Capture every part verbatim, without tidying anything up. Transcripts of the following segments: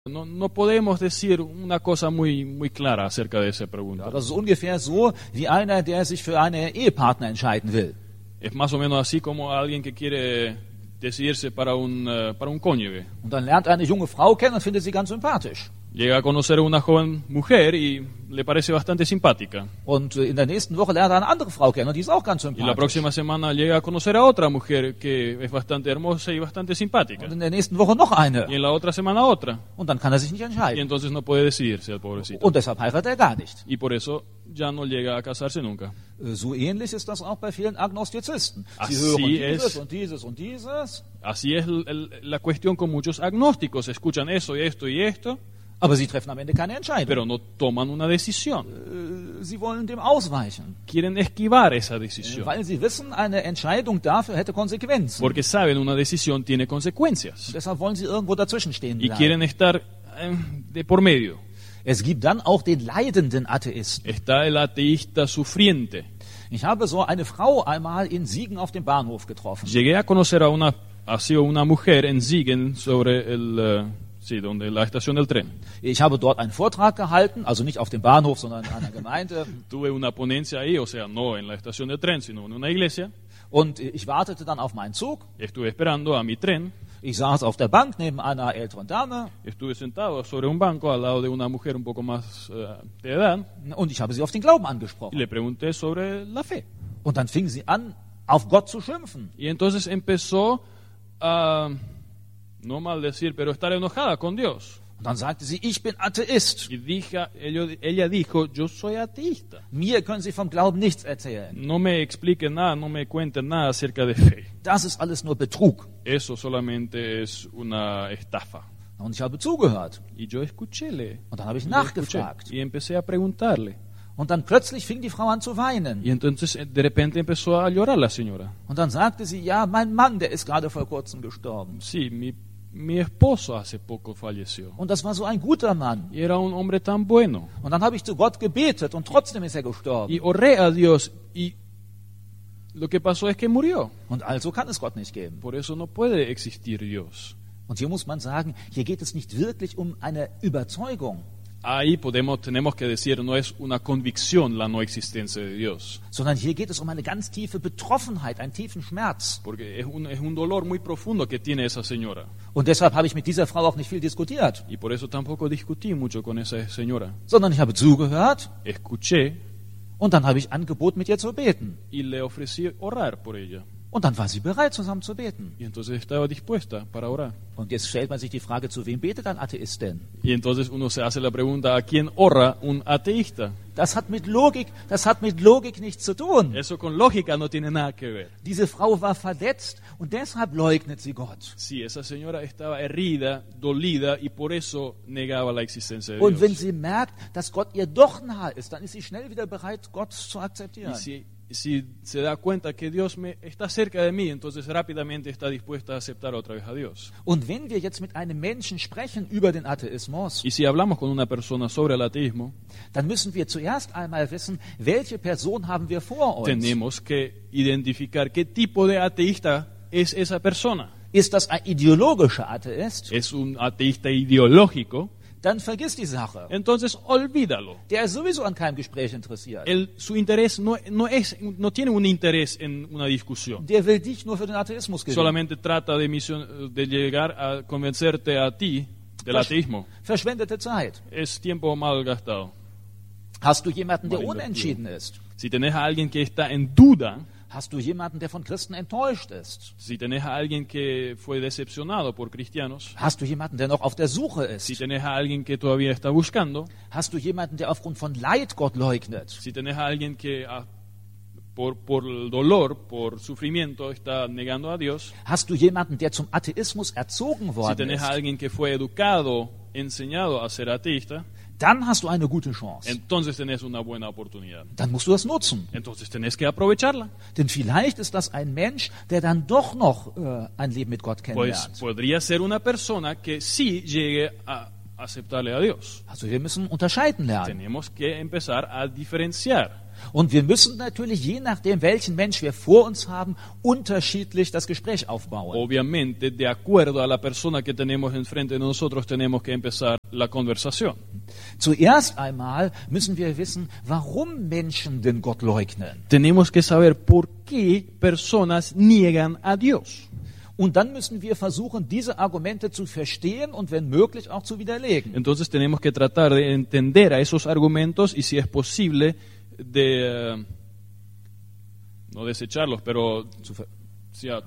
No, no podemos decir una cosa muy, muy clara acerca de esa pregunta. Ja, das ist ungefähr so wie einer, der sich für einen Ehepartner entscheiden will. Es más o menos así como alguien que quiere decidirse para un, uh, para un cónyuge. Und dann lernt er eine junge Frau kennen und findet sie ganz sympathisch. Llega a conocer a una joven mujer y le parece bastante simpática. Und äh, in der nächsten Woche lernt er eine andere Frau kennen und die ist auch ganz Y la sympathisch. próxima semana llega a conocer a otra mujer que es bastante hermosa y bastante simpática. Und in der nächsten Woche noch eine. Y en la otra semana otra. Und dann kann er sich nicht Y entscheiden. entonces no puede decidirse el pobrecito. Und deshalb heiratet er gar nicht. Y por eso ya no llega a casarse nunca. Äh, So ähnlich ist das auch bei vielen Agnostizisten. Sie Así hören es. dieses und dieses und dieses, Así es el- el- la cuestión con muchos agnósticos. Escuchan eso y esto y esto, aber sie treffen am Ende keine Entscheidung. pero no toman una decisión. Äh, Sie wollen dem ausweichen, Quieren esquivar esa decisión. weil sie wissen, eine Entscheidung dafür hätte Konsequenzen. Porque saben una decisión tiene consecuencias. Deshalb wollen sie irgendwo dazwischen stehen Y bleiben. quieren estar eh, de por medio. Es gibt dann auch den leidenden Atheisten. Está el ateísta sufriente. Ich habe so eine Frau einmal in Siegen auf dem Bahnhof getroffen. Llegué a conocer a una, así una mujer en Siegen sobre el, eh, sí, donde la estación del tren. Ich habe dort einen Vortrag gehalten, also nicht auf dem Bahnhof, sondern in einer Gemeinde. Tuve una ponencia ahí, o sea, no en la estación del tren, sino en una iglesia. Und ich wartete dann auf meinen Zug. Estuve esperando a mi tren. Ich saß auf der Bank neben einer älteren Dame Estuve sentado sobre un banco al lado de una mujer un poco más eh, de edad und ich habe sie auf den Glauben y angesprochen. le pregunté sobre la fe. Und dann fing sie an, auf Gott zu schimpfen. Y entonces empezó a, no maldecir, pero estar enojada con Dios. Und dann sagte sie, ich bin Atheist. Y dije, ella, ella dijo, yo soy ateísta. Mir können Sie vom Glauben nichts erzählen. No me explique nada, no me cuente nada acerca de fe. Das ist alles nur Betrug. Eso solamente es una estafa. Und ich habe zugehört. Y yo escuchéle. Und dann habe ich Yo escuché. nachgefragt. Y empecé a preguntarle. Und dann plötzlich fing die Frau an zu weinen. Y entonces eh, de repente empezó a llorar la señora. Und dann sagte sie, ja, mein Mann, der ist gerade vor kurzem gestorben. Sí, mi, mi esposo hace poco falleció. Und das war so ein guter Mann. Y era un hombre tan bueno. Und dann habe ich zu Gott gebetet und trotzdem ist er gestorben. Y oré a Dios y lo que pasó es que murió. Und also kann es Gott nicht geben. Por eso no puede existir Dios. Und hier muss man sagen, hier geht es nicht wirklich um eine Überzeugung, Ahí podemos, tenemos que decir, no es una convicción la no existencia de Dios. sondern hier geht es um eine ganz tiefe Betroffenheit, einen tiefen Schmerz. Porque es un, es un dolor muy profundo que tiene esa señora. Und deshalb habe ich mit dieser Frau auch nicht viel diskutiert, Y por eso tampoco discutí mucho con esa señora. sondern ich habe zugehört Escuché und dann habe ich angeboten, mit ihr zu beten. y le ofrecí orar por ella. Und dann war sie bereit, zusammen zu beten. Y entonces estaba dispuesta para orar. Und jetzt stellt man sich die Frage, zu wem betet ein Atheist denn? Y entonces uno se hace la pregunta, ¿a quién ora un ateísta? Das hat mit Logik, das hat mit Logik nichts zu tun. Eso con lógica no tiene nada que ver. Diese Frau war verletzt und deshalb leugnet sie Gott. Sí, esa señora estaba herida, dolida y por eso negaba la existencia de Und wenn Dios. sie merkt, dass Gott ihr doch nahe ist, dann ist sie schnell wieder bereit, Gott zu akzeptieren. Y si, si se da cuenta que Dios me, está cerca de mí, entonces rápidamente está dispuesta a aceptar otra vez a Dios. Und wenn wir jetzt mit einem Menschen sprechen über den Atheismus, Y si hablamos con una persona sobre el ateísmo, dann müssen wir zuerst einmal wissen, welche Person haben wir vor uns. tenemos que identificar qué tipo de ateísta es esa persona. Ist das ein ideologischer Atheist? ¿Es un ateísta ideológico? Dann vergiss die Sache. Entonces olvídalo. Der ist sowieso an keinem Gespräch interessiert. Él, su interés no, no, es, no tiene un interés en una discusión. Der will dich nur für den Atheismus gewinnen. Solamente trata de, misión, de llegar a convencerte a ti del ateísmo. Verschwendete Zeit. Es tiempo mal gastado. Hast du jemanden, der Mal unentschieden ist? Si tenés a alguien que está en duda, Hast du jemanden, der von Christen enttäuscht ist? si tenés a alguien que fue decepcionado por cristianos, Hast du jemanden, der noch auf der Suche si ist? tenés a alguien que todavía está buscando, Hast du jemanden, der aufgrund von Leid Gott leugnet? si tenés a alguien que ah, por, por el dolor, por sufrimiento, está negando a Dios, Hast du jemanden, der zum Atheismus erzogen si worden tenés a ist? alguien que fue educado, enseñado a ser ateísta, Dann hast du eine gute Chance. entonces tenés una buena oportunidad. Dann musst du das nutzen. Entonces tenés que aprovecharla. Denn vielleicht ist das ein Mensch, der dann doch noch äh, ein Leben mit Gott Pues kennenlernt. podría ser una persona que sí llegue a, aceptarle a Dios. Also wir müssen unterscheiden lernen. Tenemos que empezar a diferenciar. Und wir müssen natürlich, je nachdem, welchen Mensch wir vor uns haben, unterschiedlich das Gespräch aufbauen. Obviamente, de acuerdo a la persona que tenemos enfrente de nosotros, tenemos que empezar la conversación. Zuerst einmal müssen wir wissen, warum Menschen den Gott leugnen. Tenemos que saber por qué personas niegan a Dios. Und dann müssen wir versuchen, diese Argumente zu verstehen und wenn möglich auch zu widerlegen. Entonces tenemos que tratar de entender a esos argumentos y si es posible de uh, no desecharlos, pero sí, uh,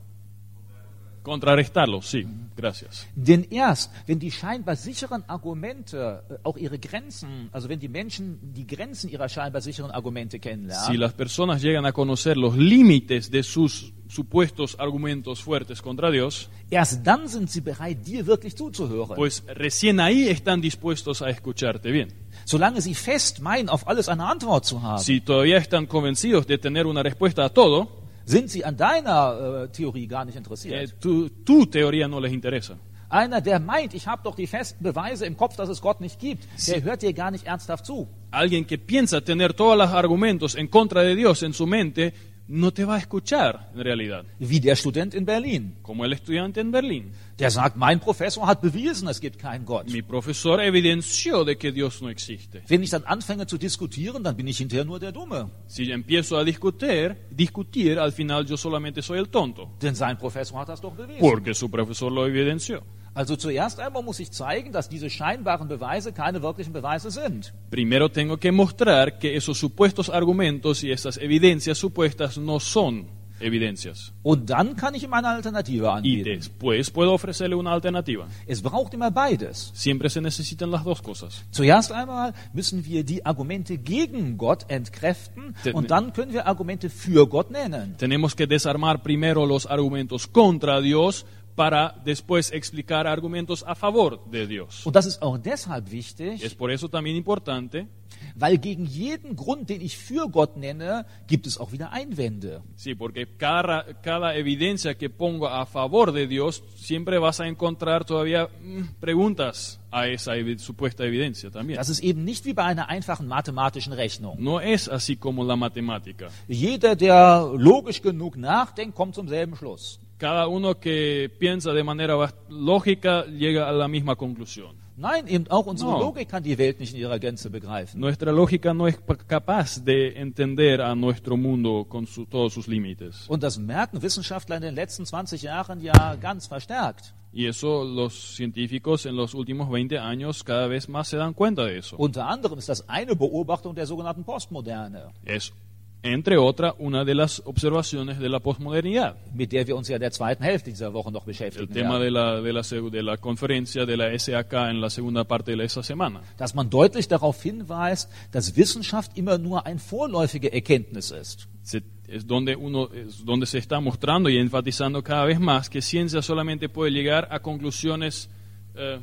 contrarrestarlos, sí, gracias. Denn erst, wenn die scheinbar sicheren Argumente äh, auch ihre Grenzen, also wenn die Menschen die Grenzen ihrer scheinbar sicheren Argumente kennenlernen, si las personas llegan a conocer los límites de sus supuestos argumentos fuertes contra Dios, erst dann sind sie bereit, dir wirklich zuzuhören. pues recién ahí están dispuestos a escucharte bien. Solange sie fest meinen, auf alles eine Antwort zu haben, Si todavía están convencidos de tener una respuesta a todo, sind sie an deiner äh, Theorie gar nicht eh, interessiert. tu, tu teoría no les interesa. Einer, der meint, ich habe doch die festen Beweise im Kopf, dass es Gott nicht gibt, der hört dir gar nicht ernsthaft zu. Alguien que piensa tener todos los argumentos en contra de Dios en su mente, no te va a escuchar en realidad. Wie der Student in Berlin. Como el estudiante en Berlín. Der sagt, mein Professor hat bewiesen, es gibt keinen Gott. Mi profesor evidenció de que Dios no existe. Wenn ich dann anfange zu diskutieren, dann bin ich hinterher nur der Dumme. Si empiezo a discutir, discutir, al final yo solamente soy el tonto. Denn sein Professor hat das doch bewiesen. Porque su profesor lo evidenció. Also zuerst einmal muss ich zeigen, dass diese scheinbaren Beweise keine wirklichen Beweise sind. Primero tengo que mostrar que esos supuestos argumentos y esas evidencias supuestas no son evidencias. Und dann kann ich ihm eine Alternative Y anbieten. después puedo ofrecerle una alternativa. Es braucht immer beides. Siempre se necesitan las dos cosas. Zuerst einmal müssen wir die Argumente gegen Gott entkräften Ten- und dann können wir Argumente für Gott nennen. Tenemos que desarmar primero los argumentos contra Dios para después explicar argumentos a favor de Dios. Und das ist auch deshalb wichtig, Es por eso también importante, weil gegen jeden Grund, den ich für Gott nenne, gibt es auch wieder Einwände. sí, porque cada, cada evidencia que pongo a favor de Dios, siempre vas a encontrar todavía mm, preguntas a esa evi- supuesta evidencia también. Das ist eben nicht wie bei einer einfachen mathematischen Rechnung. No es así como la matemática. Jeder, der logisch genug nachdenkt, kommt zum selben Schluss. Cada uno que piensa de manera bast- lógica llega a la misma conclusión. Nein, eben auch unsere No. Logik kann die Welt nicht in ihrer Gänze begreifen. Nuestra lógica no es pa- capaz de entender a nuestro mundo con su- todos sus límites. Und das merken Wissenschaftler in den letzten zwanzig Jahren ja ganz verstärkt. Y eso los científicos en los últimos veinte años cada vez más se dan cuenta de eso. Unter anderem ist das eine Beobachtung der sogenannten Postmoderne, Es, entre otras, una de las observaciones de la posmodernidad. mit der wir uns ja in der zweiten Hälfte dieser Woche noch El beschäftigen tema werden. de la, de, la, seg- de la conferencia de la S A K en la segunda parte de esa semana. Dass man deutlich darauf hinweist, dass Wissenschaft immer nur ein vorläufige Erkenntnis ist. Se- es donde, uno, es donde se está mostrando y enfatizando cada vez más que ciencia solamente puede llegar a conclusiones eh,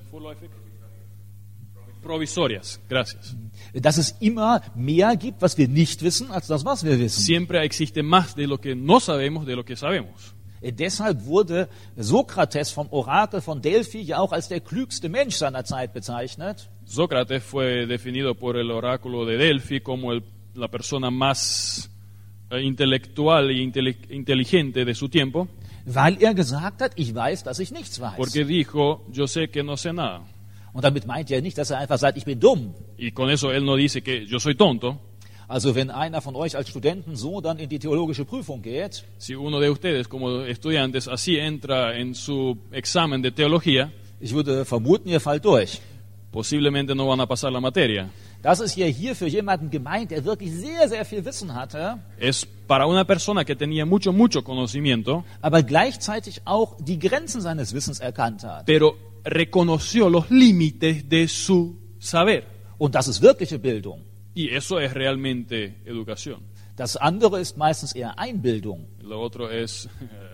provisorias. Gracias. Dass es immer mehr gibt, was wir nicht wissen, als das, was wir wissen. Siempre existe más de lo que no sabemos de lo que sabemos. Äh, Deshalb wurde Sokrates vom Orakel von Delphi ja auch als der klügste Mensch seiner Zeit bezeichnet. Sócrates fue definido por el oráculo de Delphi como el- la persona más eh, intelectual e intele- inteligente de su tiempo, Weil er gesagt hat, ich weiß, dass ich nichts weiß. porque dijo, yo sé que no sé nada. Und damit meint er nicht, dass er einfach sagt, ich bin dumm. Y con eso él no dice que yo soy tonto. Also wenn einer von euch als Studenten so dann in die theologische Prüfung geht, Si uno de ustedes como estudiantes así entra en su examen de teología, ich würde vermuten, ihr fallt durch. posiblemente no van a pasar la materia. Das ist ja hier für jemanden gemeint, der wirklich sehr, sehr viel Wissen hatte, Es para una persona que tenía mucho, mucho conocimiento, aber gleichzeitig auch die Grenzen seines Wissens erkannt hat. pero reconoció los límites de su saber. Und das ist wirkliche Bildung. Y eso es realmente educación. Das andere ist meistens eher Einbildung. Lo otro es...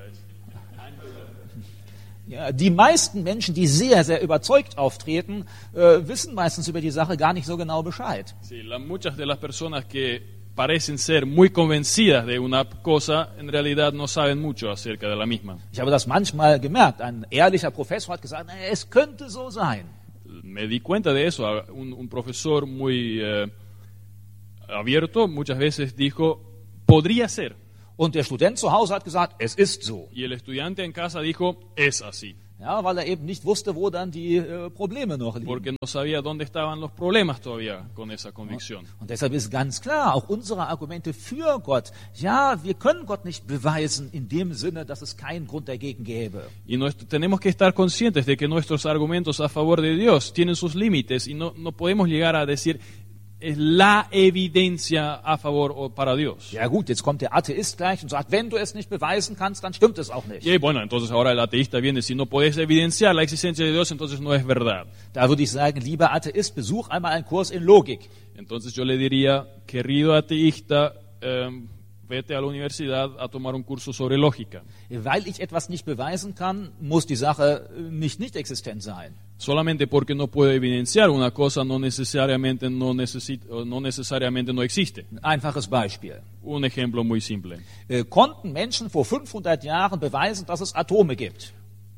Ja, die meisten Menschen, die sehr, sehr überzeugt auftreten, äh, wissen meistens über die Sache gar nicht so genau Bescheid. Sí, la- muchas de las personas que parecen ser muy convencidas de una cosa, en realidad no saben mucho acerca de la misma. Ich habe das manchmal gemerkt. Ein ehrlicher Professor hat gesagt, naja, es könnte so sein. me di cuenta de eso. Un, un profesor muy eh, abierto muchas veces dijo, podría ser. Und der Student zu Hause hat gesagt, es ist so. Y el estudiante en casa dijo, es así. Ja, weil er eben nicht wusste, wo dann die äh, Probleme noch liegen. Porque no sabía dónde estaban los problemas todavía con esa convicción. Und deshalb ist ganz klar, auch unsere Argumente für Gott, ja, wir können Gott nicht beweisen in dem Sinne, dass es keinen Grund dagegen gäbe. Y nuestro, tenemos que estar conscientes de que nuestros argumentos a favor de Dios tienen sus límites y no, no podemos llegar a decir es la evidencia a favor o para Dios. Ja gut, jetzt kommt der Atheist gleich und sagt, wenn du es nicht beweisen kannst, dann stimmt es auch nicht. Y bueno, entonces ahora el ateísta viene, si no puedes evidenciar la existencia de Dios, entonces no es verdad. Da würde ich sagen, lieber Atheist, besuch einmal einen Kurs in Logik. Entonces yo le diría, querido ateísta, eh, vete a la universidad a tomar un curso sobre lógica. Weil ich etwas nicht beweisen kann, muss die Sache nicht nicht existent sein. Solamente porque no puedo evidenciar una cosa no necesariamente no, necesit, no necesariamente no existe. Ein einfaches Beispiel. Un ejemplo muy simple. Äh, konnten Menschen vor fünfhundert Jahren beweisen, dass es Atome gibt?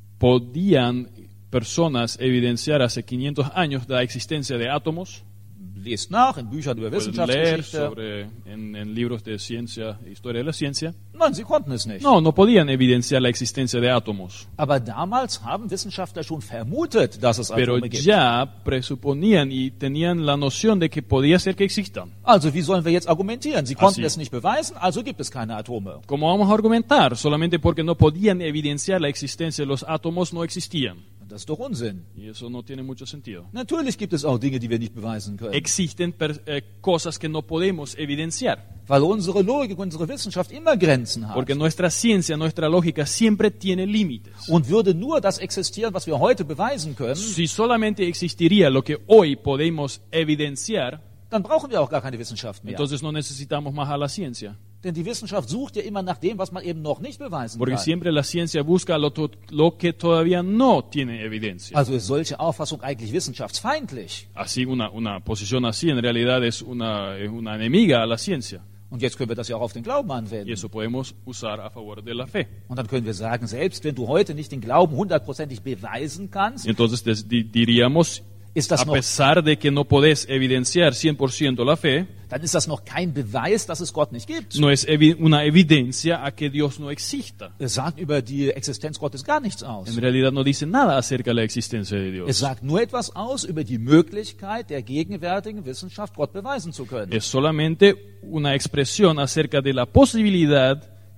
¿Podían personas evidenciar hace quinientos años la existencia de átomos? Lest nach in Büchern über Pueden leer Wissenschaftsgeschichte. sobre, en, en libros de ciencia, historia de la ciencia. Nein, sie konnten es nicht. No, no podían evidenciar la existencia de átomos. Aber damals haben Wissenschaftler schon vermutet, dass es Pero Atome gibt. ya presuponían y tenían la noción de que podía ser que existan. Also wie sollen wir jetzt argumentieren? Sie konnten Así. es nicht beweisen, also gibt es keine Atome. ¿Cómo vamos a argumentar? Solamente porque no podían evidenciar la existencia de los átomos no existían. Das ist doch Unsinn. Y eso no tiene mucho sentido. Natürlich gibt es auch Dinge, die wir nicht beweisen können. Existen per- eh, cosas que no podemos evidenciar. Weil unsere Logik, unsere Wissenschaft immer Grenzen hat. Porque nuestra ciencia, nuestra lógica siempre tiene límites. Und würde nur das existieren, was wir heute beweisen können, Si solamente existiría lo que hoy podemos evidenciar, dann brauchen wir auch gar keine Wissenschaft mehr. entonces no necesitamos más a la ciencia. Denn die Wissenschaft sucht ja immer nach dem, was man eben noch nicht beweisen Porque kann. siempre la ciencia busca lo, to- lo que todavía no tiene evidencia. Also ist solche Auffassung eigentlich wissenschaftsfeindlich. Así, una, una posición así en realidad es una, es una enemiga a la ciencia. Und jetzt können wir das ja auch auf den Glauben Y anwenden. eso podemos usar a favor de la fe. Und dann können wir sagen, selbst wenn du heute nicht den Glauben hundertprozentig beweisen kannst, Entonces des- di- diríamos, ist das a noch, pesar de que no podés evidenciar cien por ciento la fe, dann ist das noch kein Beweis, dass es Gott nicht gibt. no es evi- una evidencia a que Dios no exista. Es sagt über die Existenz Gottes gar nichts aus. En realidad no dice nada acerca de la existencia de Es Dios. sagt nur etwas aus über die Möglichkeit der gegenwärtigen Wissenschaft, Gott beweisen zu können. Es solamente una expresión acerca de la posibilidad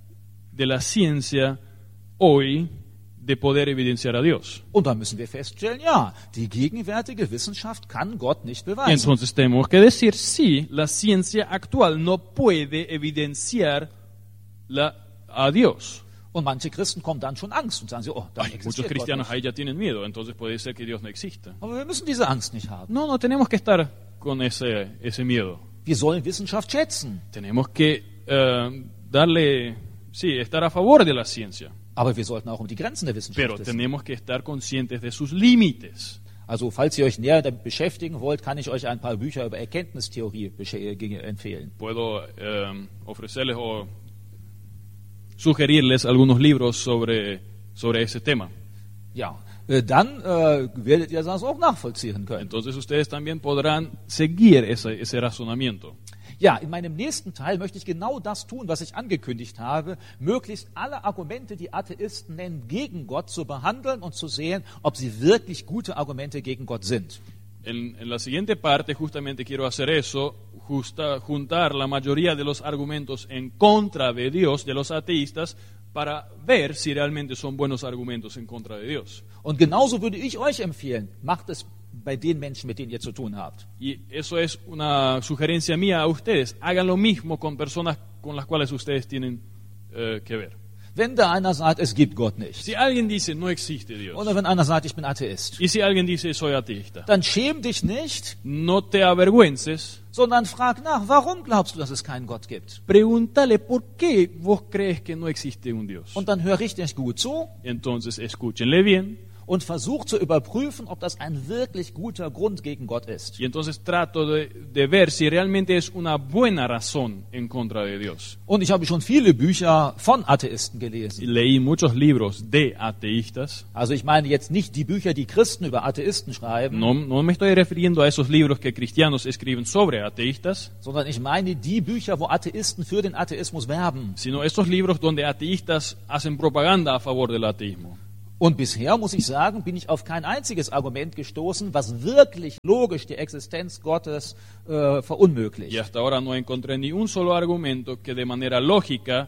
de la ciencia hoy de poder evidenciar a Dios. Und dann müssen wir feststellen, ja, die gegenwärtige Wissenschaft kann Gott nicht Y beweisen. entonces tenemos que decir, sí, la ciencia actual no puede evidenciar la, a Dios. Und manche Christen kommen dann schon Angst und sagen sie, oh, dann Ay, muchos existiert Gott cristianos nicht. ahí ya tienen miedo, entonces puede ser que Dios no exista. Aber wir müssen diese Angst nicht haben. No, no tenemos que estar con ese, ese miedo. Wir sollen Wissenschaft schätzen. Tenemos que eh, darle, sí, estar a favor de la ciencia. Aber wir sollten auch um die Grenzen der Wissenschaft Pero wissen. tenemos que estar conscientes de sus límites. Also falls ihr euch näher damit beschäftigen wollt, kann ich euch ein paar Bücher über Erkenntnistheorie besch- äh, empfehlen. Puedo eh, ofrecerles o sugerirles algunos libros sobre, sobre ese tema. Ja, äh, dann äh, werdet ihr das auch nachvollziehen können. Entonces ustedes también podrán seguir ese, ese razonamiento. Ja, in meinem nächsten Teil möchte ich genau das tun, was ich angekündigt habe, möglichst alle Argumente, die Atheisten nennen, gegen Gott zu behandeln und zu sehen, ob sie wirklich gute Argumente gegen Gott sind. En, en la siguiente parte justamente quiero hacer eso, justa, juntar la mayoría de los argumentos en contra de Dios, de los ateístas, para ver si realmente son buenos argumentos en contra de Dios. Und genauso würde ich euch empfehlen, macht es bei den Menschen, mit denen ihr zu tun habt. Y eso es una sugerencia mía a ustedes. Hagan lo mismo con personas con las cuales ustedes tienen eh, que ver. Wenn da einer sagt, es gibt Gott nicht, Si alguien dice no existe Dios, oder wenn einer sagt, ich bin Atheist, y si alguien dice soy ateísta, dann schäm dich nicht, no te avergüences, sondern frag nach, warum glaubst du, dass es keinen Gott gibt? pregúntale por qué vos crees que no existe un Dios. Und dann hör richtig gut zu Entonces escúchenle bien und versuche zu überprüfen, ob das ein wirklich guter Grund gegen Gott ist. Y entonces trato de, de ver si realmente es una buena razón en contra de Dios. Und ich habe schon viele Bücher von Atheisten Y gelesen. leí muchos libros de ateístas. Also ich meine jetzt nicht die Bücher, die Christen über Atheisten schreiben, No, no me estoy refiriendo a esos libros que cristianos escriben sobre ateístas, sondern ich meine die Bücher, wo Atheisten für den Atheismus werben. sino esos libros donde ateístas hacen propaganda a favor del ateísmo. Und bisher, muss ich sagen, bin ich auf kein einziges Argument gestoßen, was wirklich logisch die Existenz Gottes äh, verunmöglicht. Y hasta ahora no encontré ni un solo argumento que de manera lógica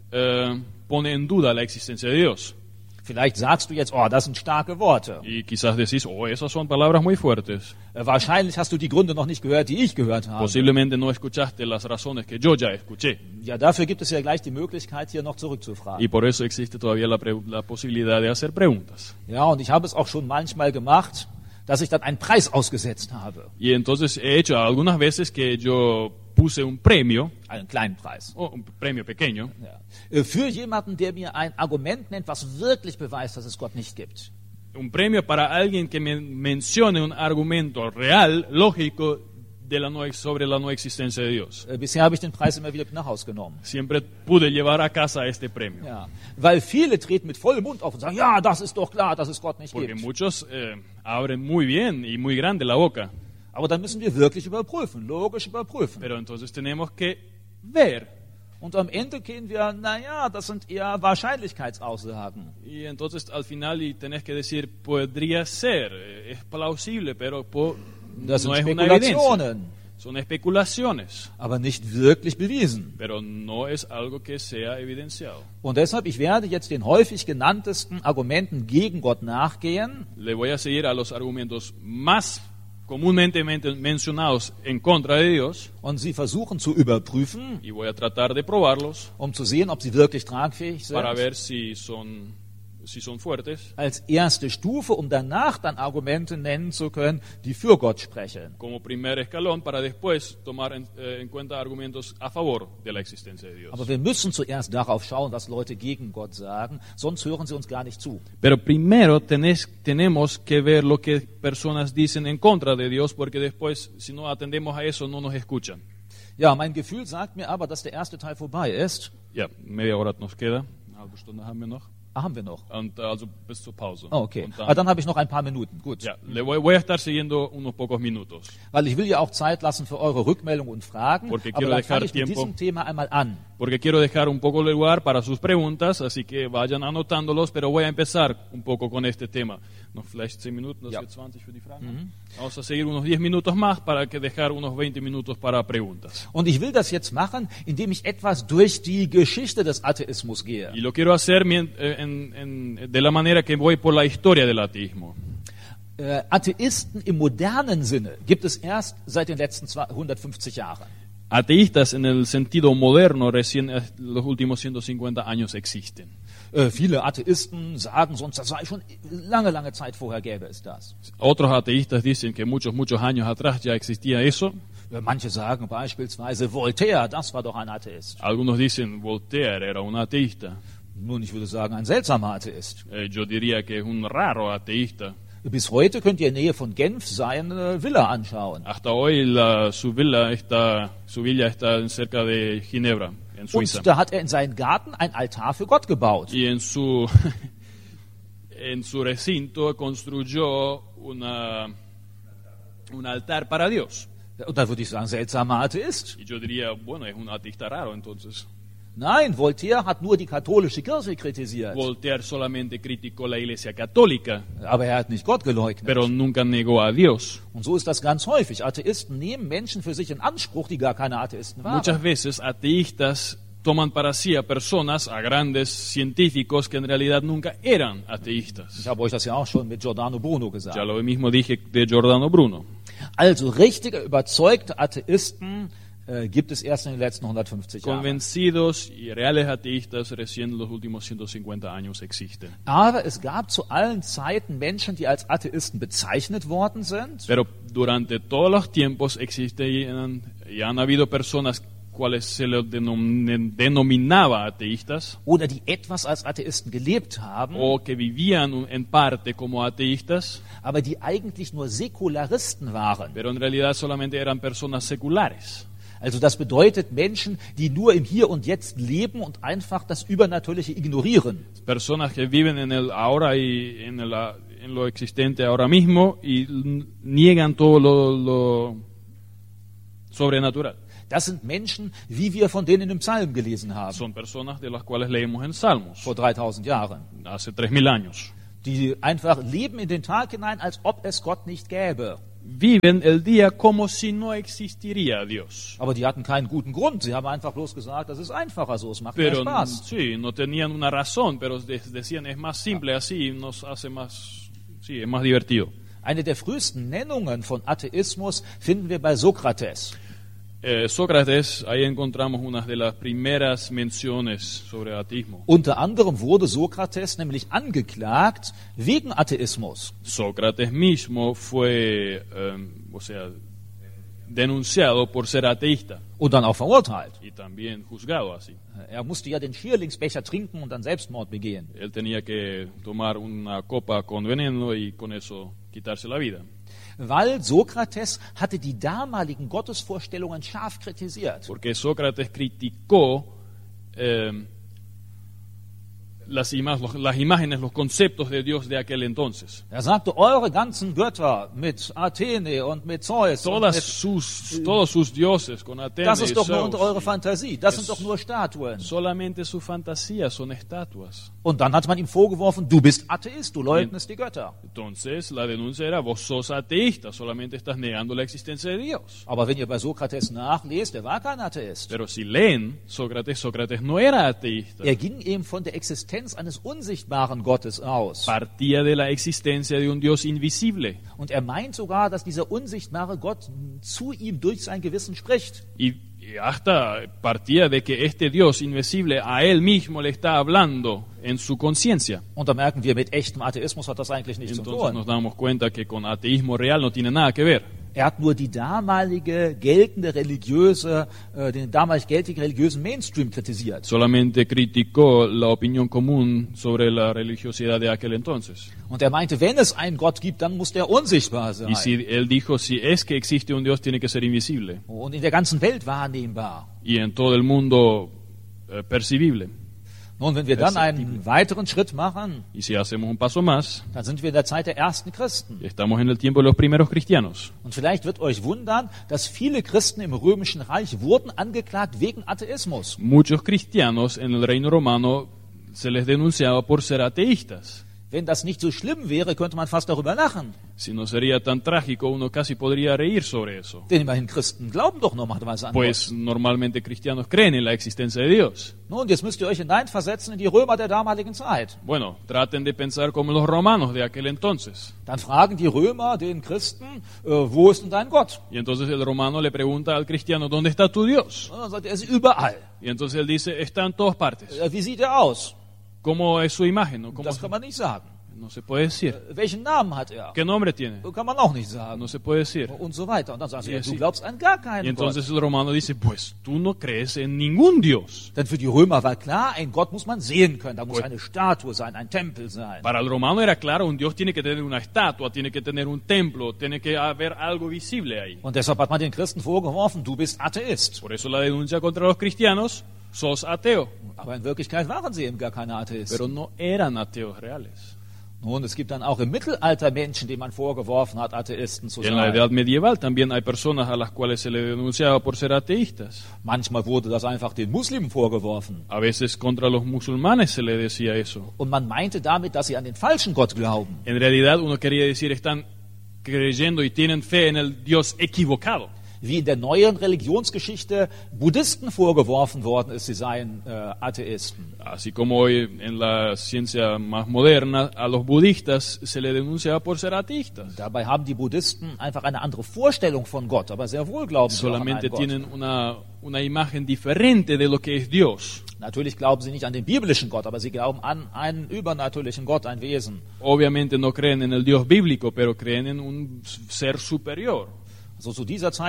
eh, pone en duda la existencia de Dios. Vielleicht sagst du jetzt, oh, das sind starke Worte. Y quizás decís, oh, esas son palabras muy fuertes. Äh, wahrscheinlich hast du die Gründe noch nicht gehört, die ich gehört habe. Posiblemente no escuchaste las razones que yo ya escuché. Ja, dafür gibt es ja gleich die Möglichkeit, hier noch zurückzufragen. Y por eso existe todavía la, pre- la posibilidad de hacer preguntas. Ja, und ich habe es auch schon manchmal gemacht, dass ich dann einen Preis ausgesetzt habe. Y entonces he hecho algunas veces que yo puse un premio, Einen kleinen Preis. o un premio pequeño, Ja. Äh, Für jemanden, der mir ein Argument nennt, was wirklich beweist, dass es Gott nicht gibt. un premio para alguien que me mencione un argumento real, lógico, de la no, sobre la no existencia de Dios. Äh, Bisher habe ich den Preis immer wieder nach Hause genommen. Siempre pude llevar a casa este premio. Ja. Weil viele treten mit vollem Mund auf und sagen, ja, das ist doch klar, dass es Gott nicht Porque gibt. muchos eh, abren muy bien y muy grande la boca. Aber dann müssen wir wirklich überprüfen, logisch überprüfen. Pero entonces tenemos que ver. Und am Ende gehen wir, naja, das sind eher Wahrscheinlichkeitsaussagen. Y entonces al final y tenés que decir, podría ser, eh, es plausible, pero po- Das no sind es una evidencia. Spekulationen, Son especulaciones, aber nicht wirklich bewiesen. pero no es algo que sea evidenciado. Und deshalb, ich werde jetzt den häufig genanntesten Argumenten gegen Gott nachgehen Le voy a seguir a los argumentos más comúnmente men- mencionados en contra de Dios und sie versuchen zu überprüfen, y voy a tratar de probarlos um zu sehen, ob sie wirklich tragfähig para sind. ver si son, si son fuertes. Als erste Stufe, um danach dann Argumente nennen zu können, die für Gott sprechen. Como primer escalón para después tomar en, eh, en cuenta argumentos a favor de la existencia de Dios. Aber wir müssen zuerst darauf schauen, was Leute gegen Gott sagen, sonst hören sie uns gar nicht zu. Pero primero tenés, tenemos que ver lo que personas dicen en contra de Dios, porque después, si no atendemos a eso, no nos escuchan. Ja, mein Gefühl sagt mir aber, dass der erste Teil vorbei ist. Ja, media hora nos queda, eine halbe Stunde haben wir noch, Ah, haben wir noch. und, also bis zur Pause. Oh, okay. Und Aber dann, dann habe ich noch ein paar Minuten. Gut. ja, le voy, voy a estar siguiendo unos pocos minutos, Weil ich will ja auch Zeit lassen für eure Rückmeldungen und Fragen. Porque Aber quiero dann dejar fange ich mit tiempo. diesem Thema einmal an. porque quiero dejar un poco de lugar para sus preguntas, así que vayan anotándolos, pero voy a empezar un poco con este tema. Noch vielleicht zehn Minuten, das Ja. wird zwanzig für die Fragen. Vamos a seguir unos diez minutos más para que dejar unos veinte minutos para preguntas. Und ich will das jetzt machen, indem ich etwas durch die Geschichte des Atheismus gehe. Y lo quiero hacer mien- eh, en- en- de la manera que voy por la historia del ateísmo. Äh, Atheisten im modernen Sinne gibt es erst seit den letzten hundertfünfzig Jahren. Ateístas en el sentido moderno recién eh, los últimos ciento cincuenta años existen. Äh, viele Atheisten sagen sonst, das war schon lange, lange Zeit vorher gäbe es das. Otros ateístas dicen que muchos, muchos años atrás ya existía eso. Äh, Manche sagen beispielsweise, Voltaire, das war doch ein Atheist. Algunos dicen Voltaire era un ateísta. Nun, ich würde sagen, ein seltsamer Atheist. Eh, yo diría que es un raro ateísta. Bis heute könnt ihr in der Nähe von Genf seine Villa anschauen. Hasta hoy la, su, villa está, su villa está cerca de Ginebra, en Suiza. Und da hat er in seinen Garten ein Altar für Gott gebaut. Y en su, en su recinto construyó una, un altar para Dios. Und da würde ich sagen, seltsamer Atheist. Y yo diría, bueno, es un ateísta raro entonces. Nein, Voltaire hat nur die katholische Kirche kritisiert. Voltaire solamente criticó la iglesia católica, Aber er hat nicht Gott geleugnet. pero nunca negó a Dios. Und so ist das ganz häufig. Atheisten nehmen Menschen für sich in Anspruch, die gar keine Atheisten Muchas waren. veces ateístas toman para sí a personas, a grandes científicos que en realidad nunca eran ateístas. Ich habe euch das ja auch schon mit Giordano Bruno gesagt. Ya lo mismo dije de Giordano Bruno. Also richtige, überzeugte Atheisten äh, gibt es erst in den letzten hundertfünfzig Jahren. Convencidos y reales ateístas recién en los últimos ciento cincuenta años existen. Aber es gab zu allen Zeiten Menschen, die als Atheisten bezeichnet worden sind. Pero durante todos los tiempos existen y han, y han habido personas cuales se les denom- denominaba ateístas, oder die etwas als Atheisten gelebt haben, o que vivían en parte como ateístas, aber die eigentlich nur Säkularisten waren. pero en realidad solamente eran personas seculares. Also das bedeutet Menschen, die nur im Hier und Jetzt leben und einfach das Übernatürliche ignorieren. Personas que viven en el ahora y en, el, en lo existente ahora mismo y niegan todo lo, lo sobrenatural. Das sind Menschen, wie wir von denen im Psalm gelesen haben, Son personas de las cuales leemos en Salmos, vor dreitausend Jahren. hace tres mil años. Die einfach leben in den Tag hinein, als ob es Gott nicht gäbe. Viven el día como si no existiría Dios. Aber die hatten keinen guten Grund. Sie haben einfach bloß gesagt, das ist einfacher so, es macht mehr Pero Spaß. sí, no tenían una razón, pero de- decían es más simple así, nos hace más, sí, es más divertido. Eine der frühesten Nennungen von Atheismus finden wir bei Sokrates. Eh, Sócrates, ahí encontramos una de las primeras menciones sobre ateísmo. Unter anderem wurde Sokrates nämlich angeklagt wegen Atheismus. Sócrates mismo fue, eh, o sea, denunciado por ser ateísta Und dann auch verurteilt. y también juzgado así. Er musste ja den Schierlingsbecher trinken und dann Selbstmord begehen. Él tenía que tomar una copa con veneno y con eso quitarse la vida. Weil Sokrates hatte die damaligen Gottesvorstellungen scharf kritisiert. Porque Sócrates criticó eh, las, ima- los- las imágenes, los conceptos de Dios de aquel entonces. Er sagte, eure ganzen Götter mit Athene und mit Zeus, und Todas mit, sus, todos sus dioses con Atenas das y ist doch nur Zeus, unter eure Fantasie, das Es- sind doch nur Statuen. solamente su fantasía son estatuas. Und dann hat man ihm vorgeworfen, du bist Atheist, du leugnest die Götter. Entonces la denuncia era, vos sos ateísta, solamente estás negando la existencia de Dios. Aber wenn ihr bei Sokrates nachlest, er war kein Atheist. Pero si leen Sócrates, Sócrates no era ateísta. Er ging eben von der Existenz eines unsichtbaren Gottes aus. Partía de la existencia de un Dios invisible. Und er meint sogar, dass dieser unsichtbare Gott zu ihm durch sein Gewissen spricht. Y, y hasta partía de que este Dios invisible a él mismo le está hablando en su conciencia. Und da merken wir, mit echtem Atheismus hat das eigentlich nichts zu Entonces tun. nos damos cuenta que con ateísmo real no tiene nada que ver. Er hat nur die damalige geltende religiöse, äh, den damalig geltigen religiösen Mainstream kritisiert. Solamente criticó la opinión común sobre la religiosidad de aquel entonces. Und er meinte, wenn es einen Gott gibt, dann muss der unsichtbar sein Y si él dijo, si es que existe un Dios, tiene que ser invisible und in der ganzen Welt wahrnehmbar. y en todo el mundo eh, percibible. Nun, wenn wir dann einen weiteren Schritt machen, Y si hacemos un paso más, dann sind wir in der Zeit der ersten Christen. estamos en el tiempo de los primeros cristianos. Und vielleicht wird euch wundern, dass viele Christen im Römischen Reich wurden angeklagt wegen Atheismus. Muchos cristianos en el reino romano se les denunciaba por ser ateístas. Wenn das nicht so schlimm wäre, könnte man fast darüber lachen. Si no sería tan trágico, uno casi podría reír sobre eso. Denn immerhin Christen glauben doch normalerweise an Pues Gott. normalmente cristianos creen en la existencia de Dios. Nun, jetzt müsst ihr euch hineinversetzen in die Römer der damaligen Zeit. Bueno, traten de pensar como los romanos de aquel entonces. Dann fragen die Römer den Christen, äh, wo ist denn dein Gott? Y entonces el romano le pregunta al cristiano, ¿dónde está tu Dios? Und dann sagt er, er ist überall. Y entonces él dice, está en todas partes. Äh, Wie sieht er aus? ¿Cómo es su imagen? ¿No? ¿Cómo Das kann man nicht sagen. no se puede decir. Äh, Welchen Namen hat er? ¿Qué nombre tiene? Kann man auch nicht sagen. No se puede decir. Und so weiter. Und dann sagt Ja, er, du sí. glaubst an gar Y keinen Gott. entonces el romano dice, pues tú no crees en ningún Dios. Denn für die Römer war klar, ein Gott muss man sehen können. Da muss Gut. eine Statue sein, ein Tempel sein. Para el romano era claro, un Dios tiene que tener una estatua, tiene que tener un templo, tiene que haber algo visible ahí. Und deshalb hat man den Christen vorgeworfen, du bist Atheist. Por eso la denuncia contra los cristianos, sos ateo. Aber in Wirklichkeit waren sie eben gar keine Atheisten. Pero no eran ateos reales. Nun, es gibt dann auch im Mittelalter Menschen, denen man vorgeworfen hat, Atheisten zu Y en la sein. edad medieval también hay personas a las cuales se le denunciaba por ser ateístas. Manchmal wurde das einfach den Muslimen vorgeworfen. A veces contra los musulmanes se le decía eso. Und man meinte damit, dass sie an den falschen Gott glauben. En realidad uno quería decir, están creyendo y tienen fe en el Dios equivocado. Wie in der neueren Religionsgeschichte Buddhisten vorgeworfen worden ist, sie seien äh, Atheisten. Así como hoy en la ciencia más moderna a los budistas se le denunciaba por ser ateístas. Dabei haben die Buddhisten einfach eine andere Vorstellung von Gott, aber sehr wohl glauben sie auch an Solamente einen Gott. tienen una, una imagen diferente de lo que es Dios. Natürlich glauben sie nicht an den biblischen Gott, aber sie glauben an einen übernatürlichen Gott, ein Wesen. Obviamente no creen en el Dios bíblico, pero creen en un ser superior. Also zu dieser Zeit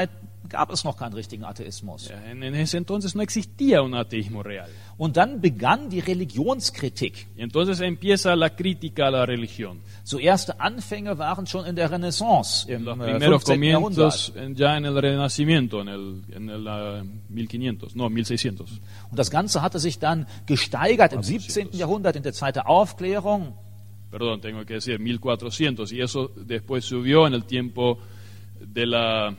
gab es noch keinen richtigen Atheismus. Ja, en, en ese entonces no existía un ateísmo real. Und dann begann die Religionskritik. Y entonces empieza la crítica a la religión. So erste Anfänge waren schon in der Renaissance im Los äh, primeros fünfzehnten comienzos Jahrhundert. en- ya en el Renacimiento, en el, en el uh, mil quinientos, no, mil seiscientos. Und das Ganze hatte sich dann gesteigert im siebzehnten Jahrhundert, in der Zeit der Aufklärung. Perdón, tengo que decir mil cuatrocientos, y eso después subió en el tiempo de la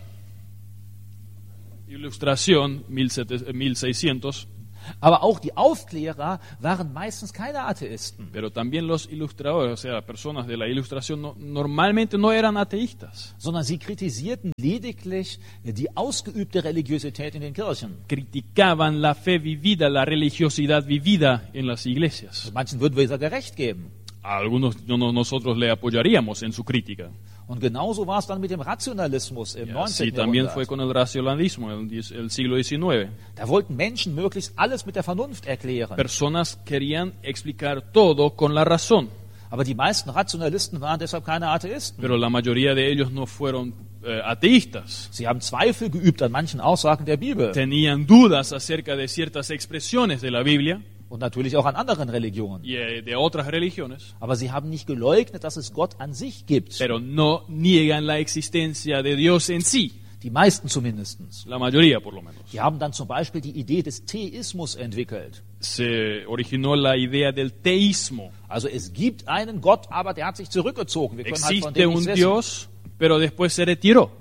Ilustración, mil seiscientos, Aber auch die Aufklärer waren meistens keine Atheisten, pero también los ilustradores, o sea, personas de la Ilustración, no- normalmente no eran ateístas. sondern sie kritisierten lediglich die ausgeübte Religiosität in den Kirchen. Criticaban la fe vivida, la religiosidad vivida en las iglesias. Manchen würden wir sogar recht geben. A algunos no- no- nosotros le apoyaríamos en su crítica. Und genauso war es dann mit dem Rationalismus im Y así neunzehnten también Jahrhundert. fue con el racionalismo, el, diez- el siglo diecinueve. Da wollten Menschen möglichst alles mit der Vernunft erklären. Personas querían explicar todo con la razón, Aber die meisten Rationalisten waren deshalb keine Atheisten. pero la mayoría de ellos no fueron eh, ateístas. Sie haben Zweifel geübt an manchen Aussagen der Bibel Tenían dudas acerca de ciertas expresiones de la Biblia und natürlich auch an anderen Religionen. y eh, de otras religiones, Aber sie haben nicht geleugnet, dass es Gott an sich gibt. pero no niegan la existencia de Dios en sí, Die meisten zumindest. la mayoría por lo menos. Die haben dann zum Beispiel die Idee des Theismus entwickelt. Se originó la idea del teísmo. Also es gibt einen Gott, aber der hat sich zurückgezogen. Wir können halt von Existe dem un nichts wissen. Dios, pero después se retiró.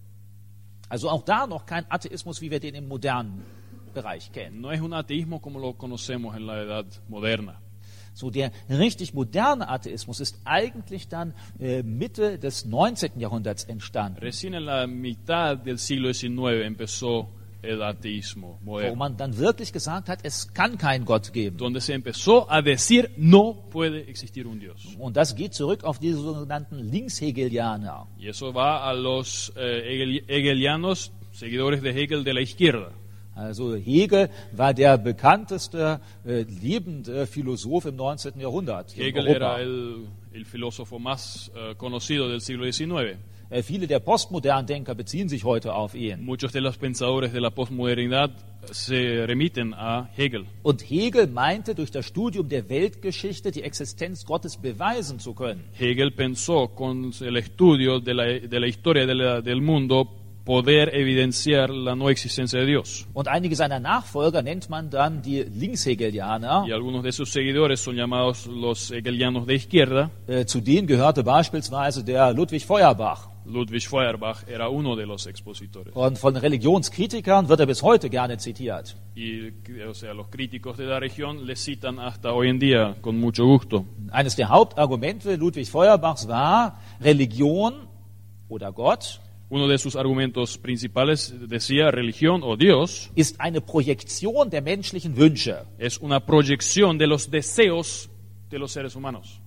Also auch da noch kein Atheismus, wie wir den im modernen Bereich kennen. No es un ateísmo como lo conocemos en la edad moderna. So der richtig moderne Atheismus ist eigentlich dann äh, Mitte des neunzehnten Jahrhunderts entstanden, Recién en la mitad del siglo diecinueve empezó el ateísmo wo moderno, man dann wirklich gesagt hat, es kann keinen Gott geben. donde se empezó a decir no puede existir un Dios. Und das geht zurück auf diese sogenannten Linkshegelianer. Y eso va a los eh, hegel- hegelianos, seguidores de Hegel de la izquierda. Also Hegel war der bekannteste äh, lebende Philosoph im neunzehnten Jahrhundert in Hegel Europa. era el, el filósofo más eh, conocido del siglo diecinueve. Äh, viele der postmodernen Denker beziehen sich heute auf ihn. Muchos de los pensadores de la posmodernidad se remiten a Hegel. Und Hegel meinte, durch das Studium der Weltgeschichte die Existenz Gottes beweisen zu können. Hegel pensó con el estudio de la, de la historia de la- del mundo poder evidenciar la no existencia de Dios. Und einige seiner Nachfolger nennt man dann die Linkshegelianer. Y algunos de sus seguidores son llamados los hegelianos de izquierda. Äh, zu denen gehörte beispielsweise der Ludwig Feuerbach. Ludwig Feuerbach era uno de los expositores. Und von Religionskritikern wird er bis heute gerne zitiert. Y, o sea, los críticos de la región le citan hasta hoy en día con mucho gusto. Eines der Hauptargumente Ludwig Feuerbachs war, Religion oder Gott Uno de sus argumentos principales decía religión o Dios ist eine Projektion der menschlichen Wünsche. es una proyección de los deseos de los seres humanos.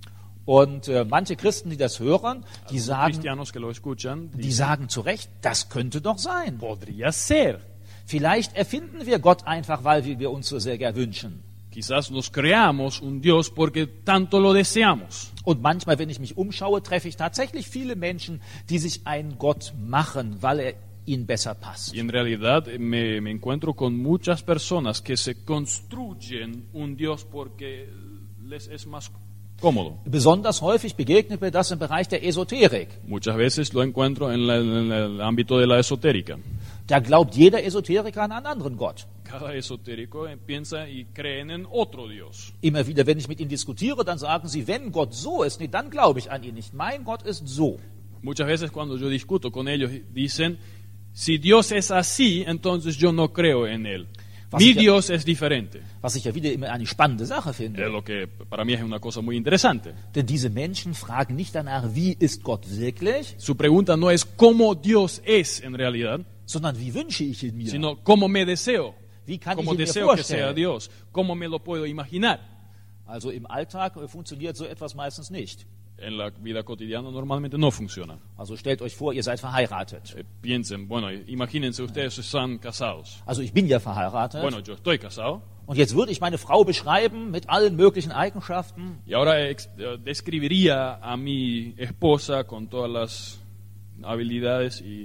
Und äh, manche Christen, die das hören, die Los sagen, cristianos que lo escuchan die dicen, sagen zu Recht, das könnte doch sein. podría ser. Vielleicht erfinden wir Gott einfach, weil wir wir uns so sehr gern wünschen. Quizás nos creamos un Dios porque tanto lo deseamos. Und manchmal, wenn ich mich umschaue, treffe ich tatsächlich viele Menschen, die sich einen Gott machen, weil er ihnen besser passt. Y en realidad me, me encuentro con muchas personas que se construyen un Dios porque les es más cómodo. Besonders häufig begegnet mir das im Bereich der Esoterik. Muchas veces lo encuentro en, la- en el ámbito de la esotérica. Da glaubt jeder Esoteriker an einen anderen Gott. Cada esotérico eh, piensa y cree en otro Dios. Immer wieder, wenn ich mit ihnen diskutiere, dann sagen sie, wenn Gott so ist, nee, dann glaube ich an ihn nicht. Mein Gott ist so. Muchas veces cuando yo discuto con ellos dicen, si Dios es así, entonces yo no creo en Él. Was Mi ich ja- Dios es diferente. Was ich ja wieder immer eine spannende Sache Es finde. lo que para mí es una cosa muy interesante. Denn diese Menschen fragen nicht danach, wie ist Gott wirklich, Su pregunta no es cómo Dios es en realidad, sondern wie wünsche ich ihn mir? sino cómo me deseo. Wie kann ich Cómo ihn mir deseo que sea vorstellen? Dios. Cómo me lo puedo imaginar. Also im Alltag äh, funktioniert so etwas meistens nicht. En la vida cotidiana normalmente no funciona. Also stellt euch vor, ihr seid verheiratet. Eh, piensen, bueno, imagínense ustedes están casados. Also ich bin ja verheiratet. Bueno, yo estoy casado Und jetzt würde ich meine Frau beschreiben mit allen möglichen Eigenschaften. y ahora ex- eh, describiría a mi esposa con todas las habilidades y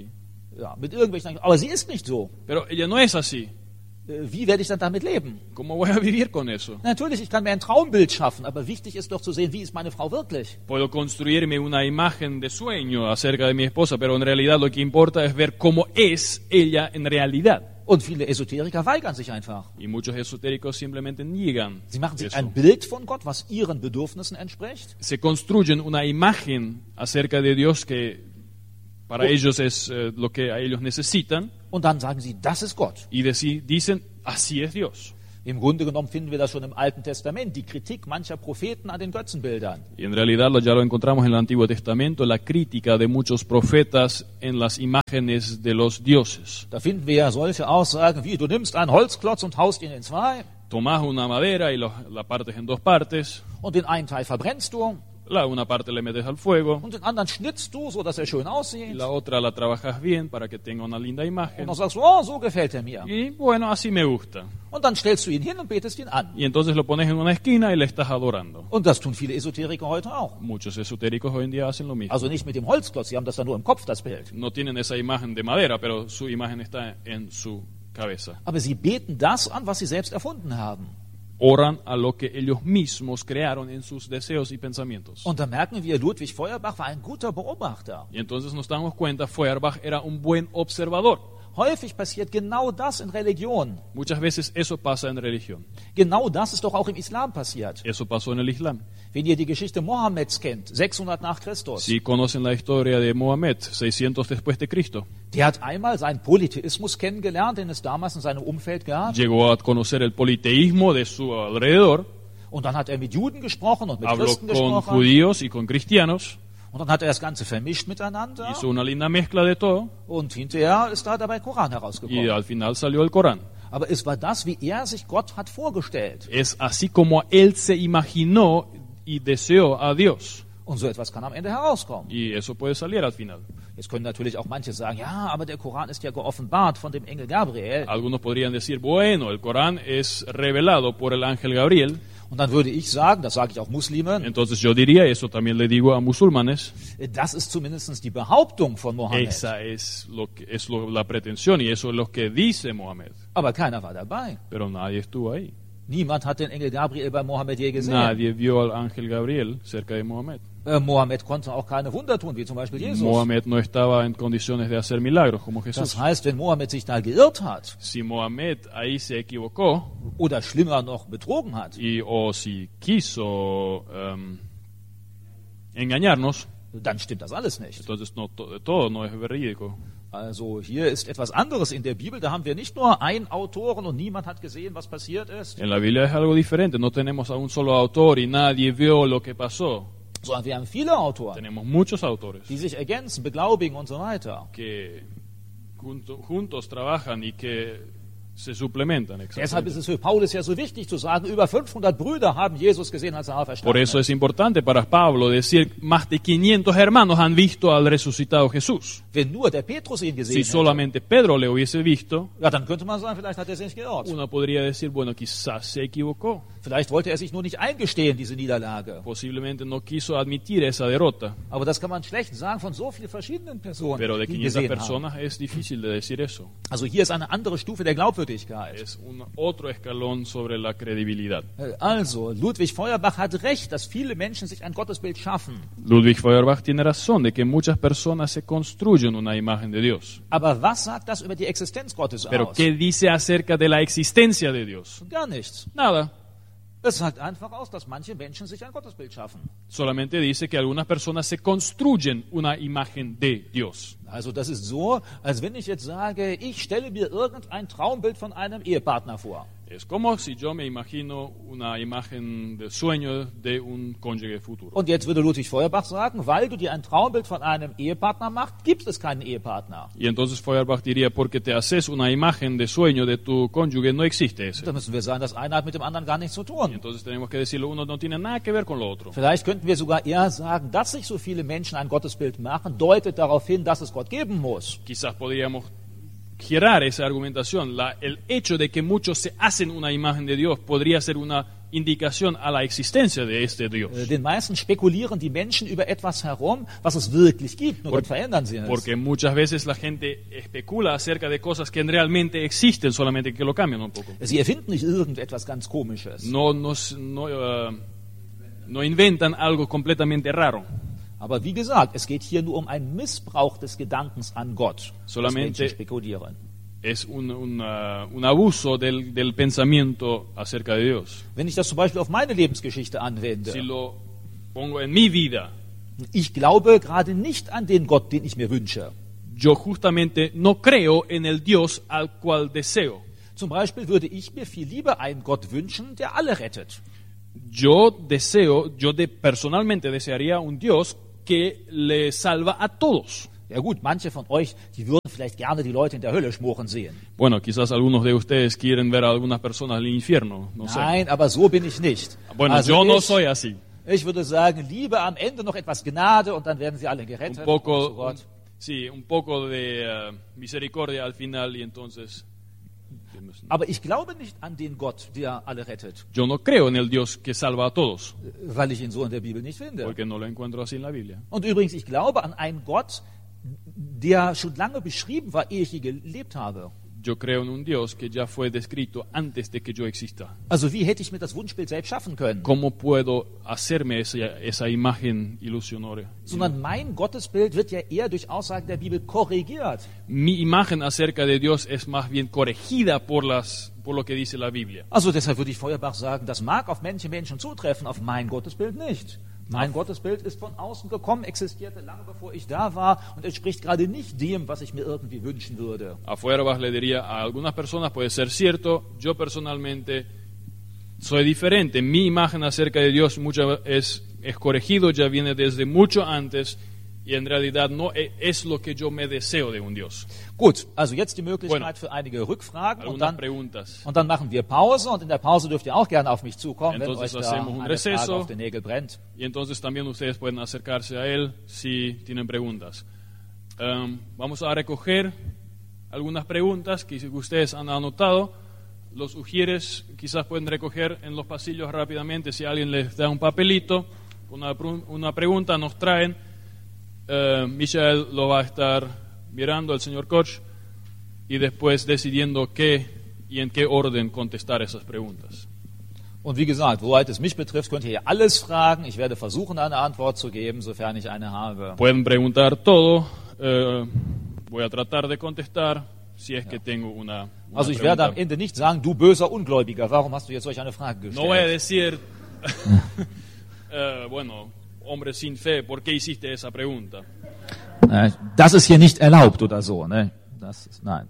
Ja, mit irgendwelchen, aber sie ist nicht so. Pero ella no es así. Äh, Wie werde ich dann damit leben? ¿Cómo voy a vivir con eso? Natürlich, ich kann mir ein Traumbild schaffen, aber wichtig ist doch zu sehen, wie ist meine Frau wirklich. Puedo construirme una imagen de sueño acerca de mi esposa, pero en realidad lo que importa es ver cómo es ella en realidad. Und viele Esoteriker weigern sich einfach. Y muchos esotéricos simplemente niegan Sie machen sich eso. ein Bild von Gott, was ihren Bedürfnissen entspricht. Se construyen una imagen acerca de Dios que para ellos es eh, lo que a ellos necesitan Und dann sagen sie, das ist Gott. y deci- dicen, así es Dios. Im Grunde genommen finden wir das schon im Alten Testament, die Kritik mancher Propheten an den Götzenbildern. Y en realidad lo- ya lo encontramos en el Antiguo Testamento, la crítica de muchos profetas en las imágenes de los dioses. Da finden wir ja solche Aussagen wie, du nimmst einen Holzklotz und haust ihn in zwei Tomás una madera y lo- la partes en dos partes, und den einen Teil verbrennst du la una parte le metes al fuego und den anderen schnitzt du, so dass er schön y aussieht. la otra la trabajas bien para que tenga una linda Und imagen. dann sagst du, oh, so gefällt er mir. Y bueno, así me gusta. Und dann stellst du ihn hin und betest ihn an. Y entonces lo pones en una esquina y le estás adorando. Und das tun viele Esoteriker heute auch. Muchos esotéricos hoy en día hacen lo mismo. Also nicht mit dem Holzklotz, sie haben das dann nur im Kopf, das Bild. No tienen esa imagen de madera, pero su imagen está en su cabeza. Aber sie beten das an, was sie selbst erfunden haben. Oran a lo que ellos mismos crearon en sus deseos y pensamientos. Und da merken wir, Ludwig Feuerbach war ein guter Beobachter. Y entonces nos damos cuenta, Feuerbach era un buen observador. Häufig passiert genau das in Religion. Muchas veces eso pasa en religión. Genau das ist doch auch im Islam passiert. Eso pasó en el Islam. Wenn ihr die Geschichte Mohammeds kennt, sechshundert nach Christus, Si conocen la historia de Mohammed, seiscientos después de Cristo, der hat einmal seinen Polytheismus kennengelernt, den es damals in seinem Umfeld gab. llegó a conocer el politeísmo de su alrededor, Und dann hat er mit Juden gesprochen und mit habló Christen con gesprochen. judíos y con cristianos, Und dann hat er das Ganze vermischt miteinander. hizo una linda mezcla de todo Und hinterher ist da dabei Koran y herausgekommen. al final salió el Corán. Aber es war das, wie er sich Gott hat vorgestellt. Es así como él se imaginó y deseó a Dios. Und so etwas kann am Ende herauskommen. Y eso puede salir al final. Jetzt können natürlich auch manche sagen, ja, aber der Koran ist ja geoffenbart von dem Engel Gabriel. Algunos podrían decir, bueno, el Corán es revelado por el ángel Gabriel. Und dann würde ich sagen, das sage ich auch Muslimen, Entonces yo diría, eso también le digo a musulmanes, das ist zumindest die Behauptung von Mohammed. esa es, lo que, es lo- la pretensión y eso es lo que dice Mohammed. Aber keiner war dabei. Pero nadie estuvo ahí. Niemand hat den Engel Gabriel bei Mohammed je gesehen. Nadie vio al ángel Gabriel cerca de Mohammed. Äh, Mohammed konnte auch keine Wunder tun, wie zum Beispiel Jesus. Mohammed no estaba en condiciones de hacer milagros como Das Jesús. heißt, wenn Mohammed sich da geirrt hat Si Mohammed ahí se equivocó oder schlimmer noch betrogen hat, y, o si quiso em, engañarnos, dann stimmt das alles nicht. entonces no, to- todo no es verídico. Also hier ist etwas anderes in der Bibel. Da haben wir nicht nur einen Autoren und niemand hat gesehen, was passiert ist, En la Biblia es algo diferente. No tenemos a un solo autor y nadie vio lo que pasó. sondern wir haben viele Autoren, Tenemos muchos autores die sich ergänzen, beglaubigen und so weiter. que junto- juntos trabajan y que se suplementan. Deshalb exactamente. ist es für Paulus ja so wichtig zu sagen, über fünfhundert Brüder haben Jesus gesehen, als er Por auferstanden eso ist. es importante para Pablo decir, más de quinientos hermanos han visto al resucitado Jesús. Wenn nur der Petrus ihn gesehen Si hätte, solamente Pedro le hubiese visto, ja, dann könnte man sagen, vielleicht hat er sich geirrt. uno podría decir, bueno, quizás se equivocó. Vielleicht wollte er sich nur nicht eingestehen, diese Niederlage. Posiblemente no quiso admitir esa derrota. Aber das kann man schlecht sagen von so vielen verschiedenen Personen, Pero de die ihn quinientas gesehen haben. personas es difícil de decir eso. Also hier ist eine andere Stufe der Glaubwürdigkeit. Es un otro escalón sobre la credibilidad. Also, Ludwig Feuerbach hat recht, dass viele Menschen sich ein Gottesbild schaffen. Ludwig Feuerbach tiene razón de que muchas personas se construyen una imagen de Dios. Aber was sagt das über die Existenz Gottes Pero aus? ¿qué dice acerca de la existencia de Dios? Gar nichts. Nada. Es sagt einfach aus, dass manche Menschen sich ein Gottesbild schaffen. Solamente dice que algunas personas se construyen una imagen de Dios. Also das ist so, als wenn ich jetzt sage, ich stelle mir irgendein Traumbild von einem Ehepartner vor. Es como si yo me imagino una imagen de sueño de un cónyuge futuro. Und jetzt würde Ludwig Feuerbach sagen, weil du dir ein Traumbild von einem Ehepartner machst, gibt es keinen Ehepartner. Y entonces Feuerbach diría, porque te haces una imagen de sueño de tu cónyuge, no existe ese. Da müssen wir sagen, das eine hat mit dem anderen gar nichts zu Y tun. entonces tenemos que decirlo, uno no tiene nada que ver con lo otro. Vielleicht könnten wir sogar eher sagen, dass sich so viele Menschen ein Gottesbild machen, deutet darauf hin, dass es Gott geben muss. Quizás podríamos girar esa argumentación. La- el hecho de que muchos se hacen una imagen de Dios podría ser una indicación a la existencia de este Dios. Äh, Den meisten spekulieren die Menschen über etwas herum, was es wirklich gibt, nur dann verändern sie es. Porque muchas veces la gente especula acerca de cosas que realmente existen, solamente que lo cambian un poco. Sie erfinden nicht irgendetwas ganz Komisches. No, no, no, uh, no inventan algo completamente raro. Aber wie gesagt, es geht hier nur um einen Missbrauch des Gedankens an Gott, Solamente- dass Menschen spekulieren. Es un, un, uh, un abuso del, del pensamiento acerca de Dios. Wenn ich das zum Beispiel auf meine Lebensgeschichte anwende, Si lo pongo en mi vida, ich glaube gerade nicht an den Gott, den ich mir wünsche. yo justamente no creo en el Dios al cual deseo. Zum Beispiel würde ich mir viel lieber einen Gott wünschen, der alle rettet. Yo deseo, yo de, personalmente desearía un Dios que le salva a todos. Ja gut, manche von euch, die würden vielleicht gerne die Leute in der Hölle schmoren sehen. Bueno, quizás algunos de ustedes quieren ver a algunas personas en el infierno, no sé. Nein, aber so bin ich nicht. Bueno, Also yo no ich, soy así. ich würde sagen, lieber am Ende noch etwas Gnade und dann werden sie alle Un gerettet. poco, zu Gott. sí, un poco de uh, misericordia al final y entonces... Aber ich glaube nicht an den Gott, der alle rettet, Yo no creo en el Dios que salva a todos, weil ich ihn so in der Bibel nicht finde. porque no lo encuentro así en la Biblia. Und übrigens, ich glaube an einen Gott, der schon lange beschrieben war, ehe ich je gelebt habe. Yo creo en un Dios que ya fue descrito antes de que yo exista. Also wie hätte ich mir das Wunschbild selbst schaffen können? ¿Cómo puedo hacerme esa, esa imagen ilusionaria? Sondern mein Gottesbild wird ja eher durch Aussagen der Bibel korrigiert. Mi imagen acerca de Dios es más bien corregida por, las, por lo que dice la Biblia. Also deshalb würde ich Feuerbach sagen, das mag auf manche Menschen zutreffen, auf mein Gottesbild nicht. Mein Gottesbild ist von außen gekommen, existierte lange bevor ich da war und entspricht gerade nicht dem, was ich mir irgendwie wünschen würde. A Feuerbach le diría a algunas personas, puede ser cierto, yo personalmente soy diferente. Mi imagen acerca de Dios muchas es, es corregido, ya viene desde mucho antes y en realidad no e- es lo que yo me deseo de un Dios. Gut, also jetzt die Möglichkeit Bueno. für einige Rückfragen und Algunas dann, preguntas. und dann machen wir Pause und in der Pause dürft ihr auch gerne auf mich zukommen, wenn Entonces euch da hacemos un eine Frage receso. auf den Nägel brennt. Y entonces también ustedes pueden acercarse a él si tienen preguntas. Um, vamos a recoger algunas preguntas que ustedes han anotado. Los ujieres quizás pueden recoger en los pasillos rápidamente si alguien les da un papelito, una, pru- una pregunta, nos traen. Uh, Michael lo va a estar mirando, el señor Koch, y después decidiendo qué y en qué orden contestar esas preguntas. Und wie gesagt, soweit es mich betrifft, könnt ihr hier alles fragen. Ich werde versuchen, eine Antwort zu geben, sofern ich eine habe. Pueden preguntar todo. eh, voy a tratar de contestar si es que tengo una, una Also ich werde am pregunta. Ende nicht sagen, du böser Ungläubiger, warum hast du jetzt solch eine Frage No voy a gestellt? decir, eh, bueno, hombre sin fe, ¿por qué hiciste esa pregunta? Äh, Das ist hier nicht erlaubt oder so, ne? Das ist, nein.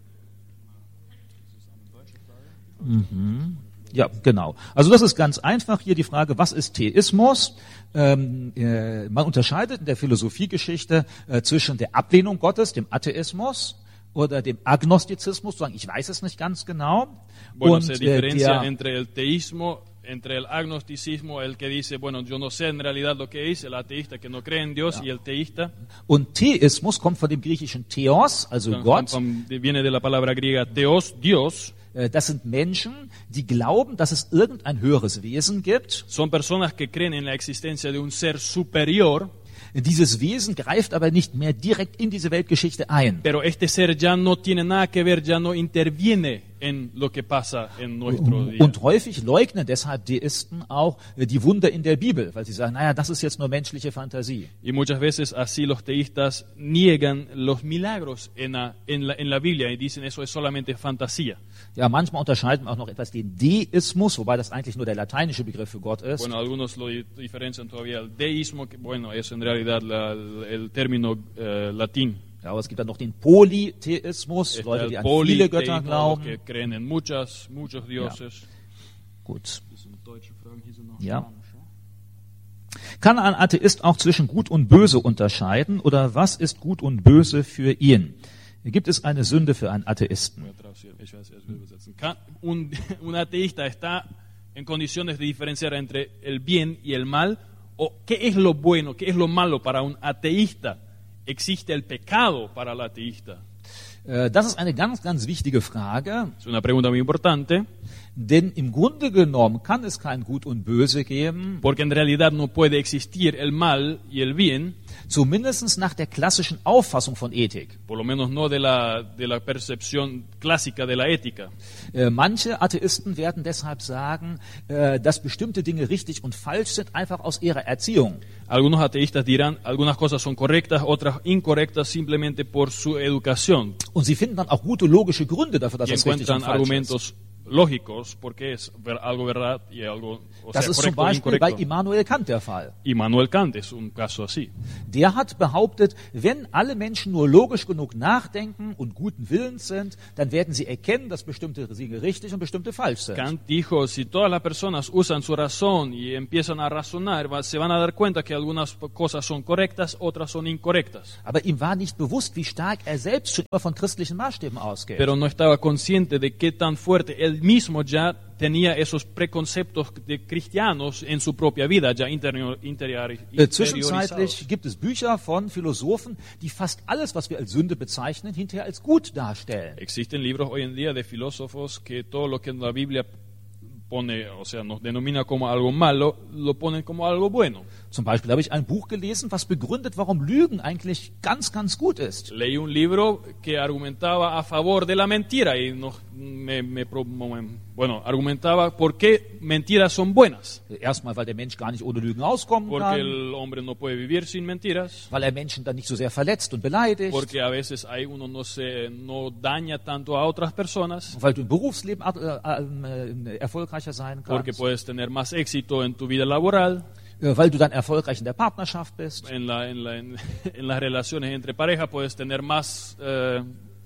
Mhm. Ja, genau. Also das ist ganz einfach hier die Frage, was ist Theismus? Ähm, äh, man unterscheidet in der Philosophiegeschichte äh, zwischen der Ablehnung Gottes, dem Atheismus, oder dem Agnostizismus, zu sagen, ich weiß es nicht ganz genau. Bueno, se Und äh, diferencia der, entre el teísmo, entre el agnosticismo, el que dice, bueno, yo no sé en realidad lo que es, el ateísta que no cree en Dios, y el teísta, und Theismus kommt von dem griechischen Theos, also con- Gott. con- viene de la palabra griega theos, Dios. Äh, Das sind Menschen, die glauben, dass es irgendein höheres Wesen gibt. Son personas que creen en la existencia de un ser superior, Dieses Wesen greift aber nicht mehr direkt in diese Weltgeschichte ein. pero este ser ya no tiene nada que ver, ya no interviene en lo que pasa en nuestro día. Und häufig leugnen deshalb Deisten auch äh, die Wunder in der Bibel, weil sie sagen, naja, das ist jetzt nur menschliche Fantasie. Y muchas veces así los teístas niegan los milagros en la, en la, en la Biblia y dicen eso es solamente fantasía. Ja, manchmal unterscheiden wir auch noch etwas den Deismus, wobei das eigentlich nur der lateinische Begriff für Gott ist. Bueno, algunos lo di- diferencian todavía el deísmo, que bueno, es en realidad la- el término eh, latín. Ja, aber es gibt dann noch den Polytheismus, Está Leute, el die an viele Götter politeísmo, los glauben. que creen en muchas, muchos dioses. Gut. Ja. Kann ein Atheist auch zwischen Gut und Böse unterscheiden oder was ist Gut und Böse für ihn? Gibt es eine Sünde für einen Atheisten? Voy a traducir, ich weiß, ich will übersetzen. Kann- Un, un ateísta está en condiciones de diferenciar entre el bien y el mal, o qué es lo bueno, qué es lo malo para un ateísta. ¿Existe el pecado para el ateísta? Äh, Das ist eine ganz, ganz wichtige Frage, Es una pregunta muy importante, denn im Grunde genommen kann es kein Gut und Böse geben, porque en realidad no puede existir el mal y el bien, zumindest nach der klassischen Auffassung von Ethik. por lo menos no de la, de la percepción clásica de la ética. Äh, Manche Atheisten werden deshalb sagen, äh, dass bestimmte Dinge richtig und falsch sind, einfach aus ihrer Erziehung. Algunos ateístas dirán algunas cosas son correctas, otras incorrectas simplemente por su educación Und sie finden dann auch gute logische Gründe dafür, dass y das richtig und encuentran falsch ist. argumentos lógicos porque es ver- algo verdad y algo o Das sea, ist zum correcto o Beispiel bei incorrecto. Immanuel Kant der Fall. Immanuel Kant es un caso así. Der hat behauptet, wenn alle Menschen nur logisch genug nachdenken und guten Willens sind, dann werden sie erkennen, dass bestimmte Dinge richtig und bestimmte falsch sind. Kant dijo, si todas las personas usan su razón y empiezan a razonar, va- se van a dar cuenta que algunas p- cosas son correctas, otras son incorrectas. Aber ihm war nicht bewusst, wie stark er selbst schon immer von christlichen Maßstäben ausgeht. Pero no estaba consciente de qué tan fuerte él mismo ya tenía esos preconceptos de cristianos en su propia vida, ya interior, interiori- Äh, interiorizados. Zwischenzeitlich gibt es Bücher von Philosophen, die fast alles, was wir als Sünde bezeichnen, hinterher als gut darstellen. Existen libros hoy en día de filósofos que todo lo que en la Biblia pone, o sea, nos denomina como algo malo, lo ponen como algo bueno. Zum Beispiel habe ich ein Buch gelesen, was begründet, warum Lügen eigentlich ganz, ganz gut ist. Leí un libro que argumentaba a favor de la mentira y nos, me, me pro- me- bueno, argumentaba por qué mentiras son buenas. Erstmal, weil der Mensch gar nicht ohne Lügen auskommen Porque kann, el hombre no puede vivir sin mentiras, weil er Menschen dann nicht so sehr verletzt und beleidigt, porque a veces hay uno no se no daña tanto a otras personas, weil du im Berufsleben äh, äh, erfolgreicher sein porque kannst, puedes tener más éxito en tu vida laboral, äh, weil du dann erfolgreich in der Partnerschaft bist. en, la, en, la, en, en las relaciones entre pareja puedes tener más eh,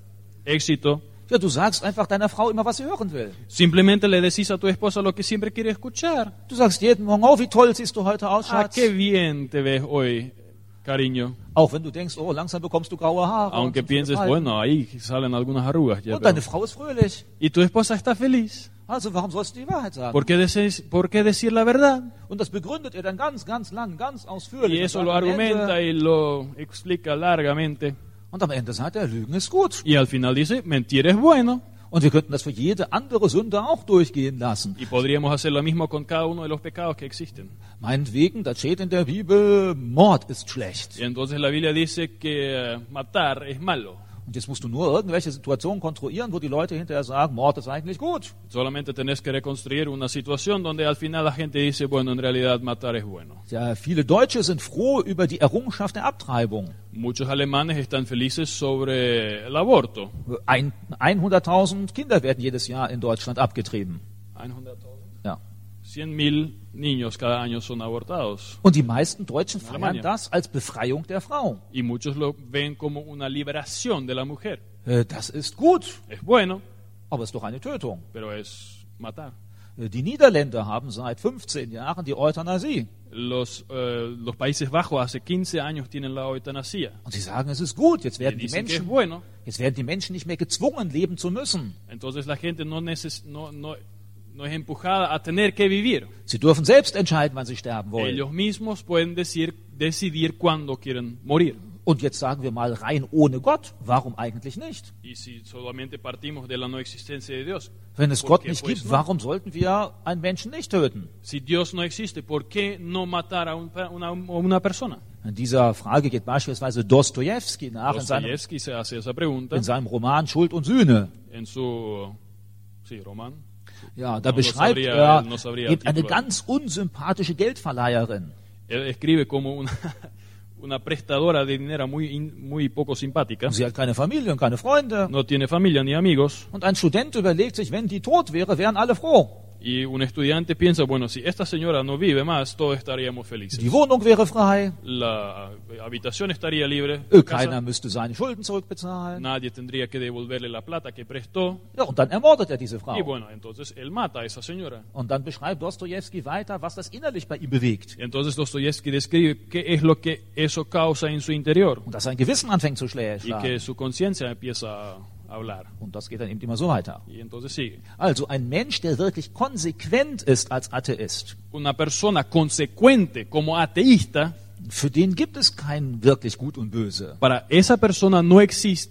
éxito. Ja, du sagst einfach deiner Frau immer, was sie hören will. Simplemente le decís a tu esposa lo que siempre quiere escuchar. Du sagst jeden Morgen, oh, wie toll siehst du heute aus, Ah, Schatz. qué bien te ves hoy, cariño. Auch wenn du denkst, oh, langsam bekommst du graue Haare. Aunque und so viele pienses, Falten. bueno, ahí salen algunas arrugas. Ya, Und deine pero- Frau ist fröhlich. Y tu esposa está feliz. Also warum sollst du die Wahrheit sagen? ¿Por qué, decís- ¿Por qué decir la verdad? Und das begründet er dann ganz, ganz lang, ganz Y ausführlich. eso Und lo am Ende- argumenta y lo explica largamente. Und am Ende sagt er, Lügen ist gut. Y al final dice, mentir es bueno. Und wir könnten das für jede andere Sünde auch durchgehen lassen. Y podríamos hacer lo mismo con cada uno de los pecados que existen. Meinetwegen, da steht in der Bibel, Mord ist schlecht. Y entonces la Biblia dice que eh, matar es malo. Und jetzt musst du nur irgendwelche Situationen konstruieren, wo die Leute hinterher sagen, Mord ist eigentlich gut. Solamente tenés que reconstruir una situación donde al final la gente dice, bueno, en realidad matar es bueno. Ja, viele Deutsche sind froh über die Errungenschaft der Abtreibung. Muchos alemanes están felices sobre el aborto. Ein, hunderttausend Kinder werden jedes Jahr in Deutschland abgetrieben. hunderttausend. Ja. cien mil niños cada año son abortados. Und die meisten Deutschen feiern Alemania. das als Befreiung der Frau. Y muchos lo ven como una liberación de la mujer. Äh, Das ist gut, Es bueno, aber es ist doch eine Tötung. pero es matar. Äh, Die Niederländer haben seit fünfzehn Jahren die Euthanasie. Los, eh, los Países Bajos hace quince años tienen la eutanasia. Und sie sagen, es ist gut. Jetzt Y werden die dicen que es Menschen, bueno. jetzt werden die Menschen nicht mehr gezwungen, leben zu müssen. Entonces la gente no, neces no, no, no es empujada a tener que vivir. Sie dürfen selbst entscheiden, wann sie sterben wollen. Ellos mismos pueden decir, decidir cuándo quieren morir. Und jetzt sagen wir mal rein ohne Gott. Warum eigentlich nicht? Y si solamente partimos de la no existencia de Dios. Wenn es ¿por Gott qué, nicht pues, gibt, no? warum sollten wir einen Menschen nicht töten? Si Dios no existe, ¿por qué no matar a un per- una, una persona? In dieser Frage geht beispielsweise Dostojewski nach in seinem, Dostoyevsky se hace esa pregunta in seinem Roman Schuld und Sühne. en su sí, román. Ja, da No, no beschreibt sabría- er no sabría el eben eine título. ganz unsympathische Geldverleiherin. Él escribe como una, una prestadora de dinero muy, in- muy poco simpática. Sie hat keine Familie und keine Freunde. No tiene familia ni amigos. Und ein Student überlegt sich, wenn die tot wäre, wären alle froh. Y un estudiante piensa, bueno, si esta señora no vive más, todos estaríamos felices. Die Wohnung wäre frei. La habitación estaría libre. Äh, la casa. Keiner müsste seine Schulden zurückbezahlen. Nadie tendría que devolverle la plata que prestó. Ja, und dann ermordet er diese Y Frau. bueno, entonces él mata a esa señora. Und dann beschreibt Dostojewski weiter, was das innerlich bei ihm bewegt. Y entonces Dostoyevsky describe qué es lo que eso causa en su interior. Und dass sein Gewissen anfängt zu Y schlagen. que su conciencia empieza a hablar. Und das geht dann eben immer so weiter. Y entonces sigue. Also ein Mensch, der wirklich konsequent ist als Atheist, Una persona consecuente como ateísta, für den gibt es kein wirklich Gut und Böse. para esa persona no existe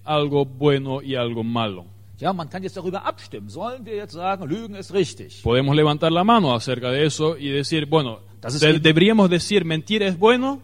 algo bueno y algo malo. Ja, man kann jetzt darüber abstimmen. Sollen wir jetzt sagen, Lügen ist richtig? Podemos levantar la mano acerca de eso y decir, bueno, Das ist de- eben- deberíamos decir mentir es bueno.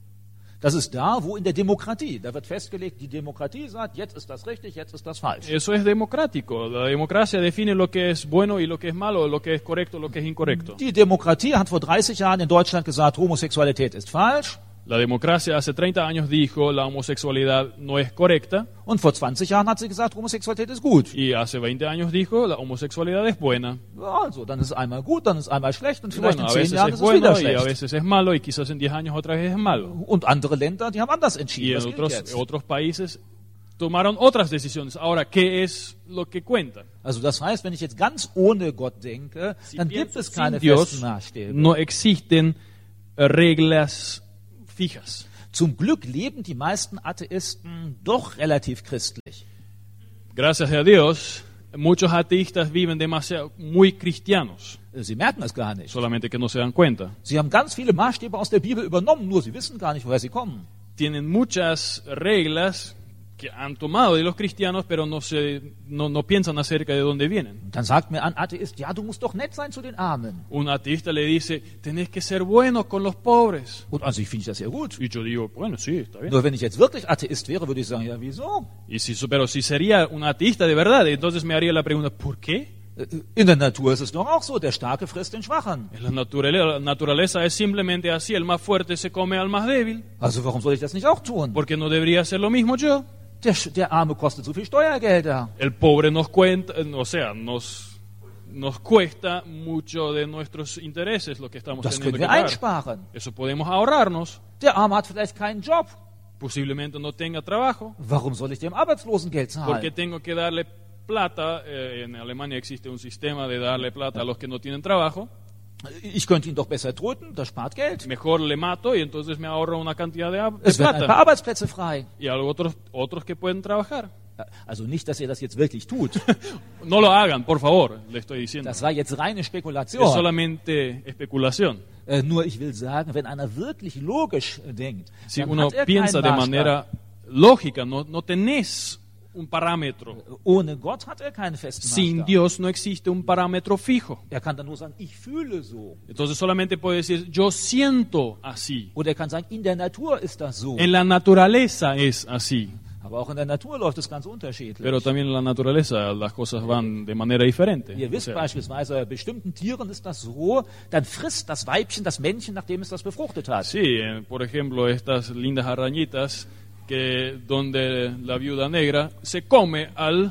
Das ist da, wo in der Demokratie, da wird festgelegt, die Demokratie sagt, jetzt ist das richtig, jetzt ist das falsch. Eso es democrático. La democracia define lo que es bueno y lo que es malo, lo que es correcto, lo que es incorrecto. Die Demokratie hat vor dreißig Jahren in Deutschland gesagt, Homosexualität ist falsch. La democracia hace treinta años dijo la homosexualidad no es correcta Und vor zwanzig Jahren hat sie gesagt, Homosexualität ist gut. y hace veinte años dijo la homosexualidad es buena. Ja, also, dann ist es einmal gut, dann ist es einmal schlecht und vielleicht Bueno, a in zehn veces Jahren es ist es wieder bueno y a schlecht. veces es malo y quizás en diez años otra vez es malo. Und andere Länder, die haben anders Y entschieden. en Was gilt otros, jetzt? otros países tomaron otras decisiones. Ahora, ¿qué es lo que cuenta? Also das heißt, wenn ich jetzt ganz ohne Gott denke, Si dann gibt pienso es sin keine Dios, festen Maßstäbe. no existen eh, reglas fijas. Zum Glück leben die meisten Atheisten doch relativ christlich. Gracias a Dios, muchos ateístas viven demasiado, muy cristianos, Sie merken es gar nicht. solamente que no se dan cuenta. Sie haben ganz viele Maßstäbe aus der Bibel übernommen, nur sie wissen gar nicht, woher sie kommen. Tienen muchas reglas que han tomado de los cristianos, pero no, se, no, no piensan acerca de dónde vienen. Und dann sagt mir ein Atheist, ja, du musst doch nett sein zu den Armen. Un ateísta le dice, tenés que ser buenos con los pobres. Und also ich finde das ja gut. Y yo digo, bueno, sí, está bien. Nur wenn ich jetzt wirklich Atheist wäre, würde ich sagen, ja, wieso? Y si, pero si sería un ateísta de verdad, entonces me haría la pregunta, ¿por qué? In der Natur ist es doch auch so, der Starke frisst den Schwachen. La naturaleza, la naturaleza es simplemente así, el más fuerte se come al más débil. Also warum soll ich das nicht auch tun? ¿Por qué no debería hacer lo mismo yo? Der, der Arme kostet so viel Steuergelder. El pobre nos cuenta, o sea, nos, nos cuesta mucho de nuestros intereses lo que estamos Das teniendo können que wir pagar. einsparen. Eso podemos ahorrarnos. Der Arme hat vielleicht keinen Job. Posiblemente no tenga trabajo. Warum soll ich dem Arbeitslosengeld ¿Por qué zahlen? tengo que darle plata? Eh, en Alemania existe un sistema de darle plata a los que no tienen trabajo. Ich könnte ihn doch besser töten, das spart Geld. Mejor le mato y entonces me ahorro una cantidad de, de Es werden ein paar plata. Arbeitsplätze frei. Y a otros, otros que pueden trabajar. Also nicht, dass ihr das jetzt wirklich tut. No lo hagan, por favor, le estoy diciendo. Das war jetzt reine Es Spekulation. solamente especulación. Äh, nur ich will sagen, wenn einer wirklich logisch äh, denkt, Si dann uno hat er piensa keinen de Maßstab. manera lógica, no, no tenés un parámetro. Ohne Gott hat er keinen festen Sin Maßstab. Dios no existe un parámetro fijo. Er kann dann nur sagen, ich fühle so. Entonces solamente puede decir, yo siento así. Oder er kann sagen, in der Natur ist das so. En la naturaleza es así. Aber auch in der Natur läuft es ganz unterschiedlich. Pero también en la naturaleza las cosas van de manera diferente. Ihr O wisst sea, beispielsweise, bei bestimmten Tieren ist das so, dann frisst das Weibchen das Männchen, nachdem es das befruchtet hat. sí, eh, por ejemplo, estas lindas arañitas que donde la viuda negra se come al,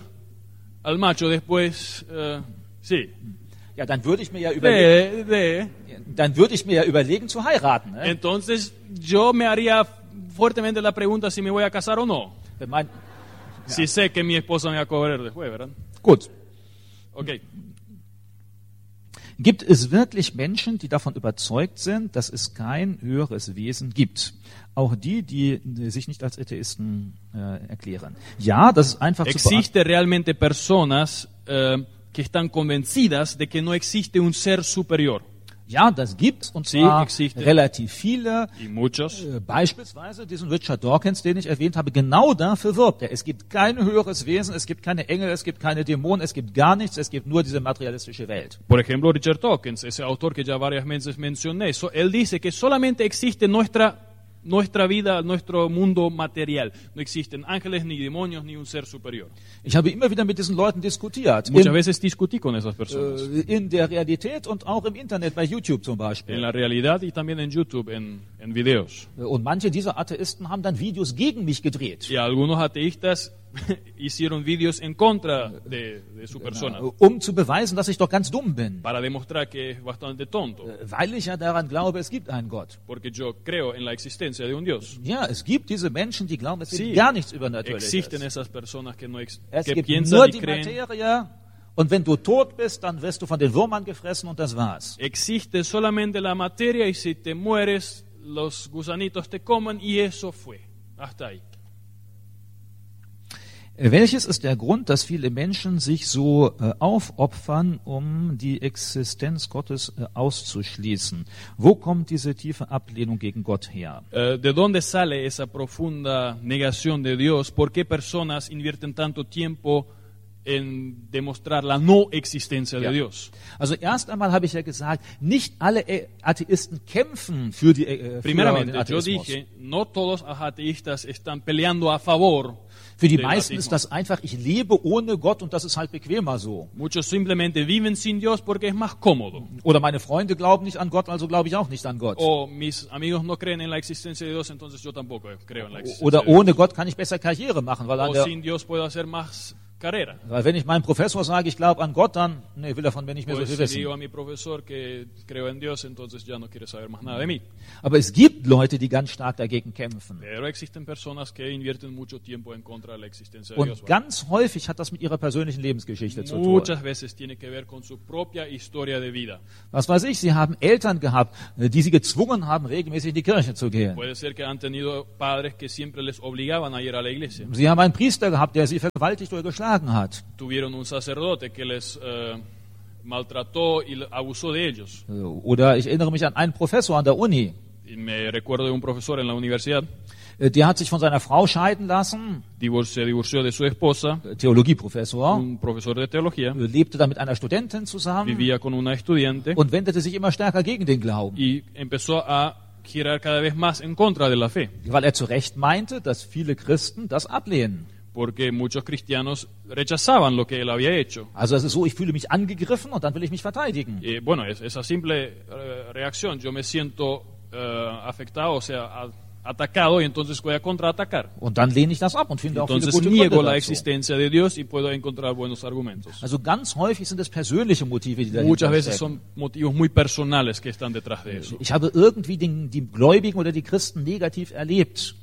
al macho después, eh, sí, Ja, dann würde ich mir ja überlegen, de, de. dann würde ich mir ja überlegen zu heiraten. Ne? Entonces yo me haría fuertemente la pregunta si me voy a casar o no. Wenn mein, Si sé que mi esposa me va a cobrar después, ¿verdad? gut. Ok. Gibt es wirklich Menschen, die davon überzeugt sind, dass es kein höheres Wesen gibt? Auch die, die sich nicht als Atheisten äh, erklären. Ja, das ist einfach zu beachten. ¿Existe realmente personas eh, que están convencidas de que no existe un ser superior? Ja, das gibt's und Sí, zwar existe. relativ viele. Y muchos. Äh, Beispielsweise diesen Richard Dawkins, den ich erwähnt habe, genau dafür wirbt er. Es gibt kein höheres Wesen, es gibt keine Engel, es gibt keine Dämonen, es gibt gar nichts, es gibt nur diese materialistische Welt. Por ejemplo, Richard Dawkins, ese autor que ya varias veces mencioné, eso, él dice que solamente existe nuestra, nuestra vida, nuestro mundo material. No existen ángeles, ni demonios, ni un ser superior. Ich habe immer wieder mit diesen Leuten diskutiert. Muchas In, veces discutí con esas personas. äh, in der Realität und auch im Internet, bei YouTube zum Beispiel. En la realidad y también en YouTube, en, en videos. Und manche dieser Atheisten haben dann Videos gegen mich gedreht, Y algunos ateístas hicieron videos en contra de, de su persona um zu beweisen, dass ich doch ganz dumm bin. para demostrar que es bastante tonto, Weil ich ja daran glaube, es gibt einen Gott. porque yo creo en la existencia de un Dios. Ja, es gibt diese Menschen, die glauben, es gibt Sí, gar nichts Übernatürliches. existen esas personas que, no ex Es que gibt piensan nur y die creen. Materie und wenn du tot bist, dann wirst du von den Würmern gefressen und das war's. Existe solamente la materia y si te mueres, los gusanitos te comen y eso fue. Hasta ahí. Welches ist der Grund, dass viele Menschen sich so äh, aufopfern, um die Existenz Gottes äh, auszuschließen? Wo kommt diese tiefe Ablehnung gegen Gott her? Eh, ¿De dónde sale esa profunda negación de Dios? ¿Por qué personas invierten tanto tiempo en demostrar la no existencia de Ja. Dios? Also erst einmal habe ich ja gesagt, nicht alle äh, Atheisten kämpfen für, die, äh, für den Primeramente, yo Atheismus. dije, no todos los ateístas están peleando a favor. Für die del meisten ist ateísmo. das einfach, ich lebe ohne Gott und das ist halt bequemer so. Muchos simplemente viven sin Dios porque es más cómodo. Oder meine Freunde glauben nicht an Gott, also glaube ich auch nicht an Gott. O mis amigos no creen en la existencia de Dios, entonces yo tampoco creo en la existencia Oder de Dios. ohne Gott kann ich besser Karriere machen, weil, an O der, sin Dios puedo hacer más carrera. weil wenn ich meinem Professor sage, ich glaube an Gott, dann nee, will er von mir nicht mehr so Pues viel si wissen. digo a mi profesor que creo en Dios, entonces ya no quiere saber más nada de mí. Aber es gibt Leute, die ganz stark dagegen kämpfen. Pero existen personas que invierten mucho tiempo en contra de la existencia de Und Dios. ganz häufig hat das mit ihrer persönlichen Lebensgeschichte zu tun. Muchas veces tiene que ver con su propia historia de vida. Was weiß ich, sie haben Eltern gehabt, äh, die sie gezwungen haben, regelmäßig in die Kirche zu gehen. Puede ser que han tenido padres que siempre les obligaban a ir a la iglesia. Sie haben einen Priester gehabt, der sie vergewaltigt oder geschlagen hat. Tuvieron un sacerdote que les eh, maltrató y abusó de ellos. Äh, Oder ich erinnere mich an einen Professor an der Uni. Y me recuerdo de un profesor en la universidad, Äh, Der hat sich von seiner Frau scheiden lassen, divor- se divorció de su esposa, äh, Theologieprofessor, un profesor de teología, äh, lebte da mit einer Studentin zusammen vivía con una estudiante und wendete sich immer stärker gegen den Glauben, y empezó a girar cada vez más en contra de la fe, weil er zu Recht meinte, dass viele Christen das ablehnen. porque muchos cristianos rechazaban lo que él había hecho. Also es ist so, ich fühle mich angegriffen und dann will ich mich verteidigen. Eh, bueno, es, esa simple eh, reacción, yo me siento eh, afectado, o sea, a- atacado, y entonces voy a contraatacar. Und dann lehne ich das ab und finde auch viele Entonces gute niego Gründe la dazu. existencia de Dios y puedo encontrar buenos argumentos. Also ganz häufig sind es persönliche Motive, die Muchas dahinter veces stecken. son motivos muy personales que están detrás de eso. Ich habe irgendwie den, die Gläubigen oder die Christen negativ erlebt.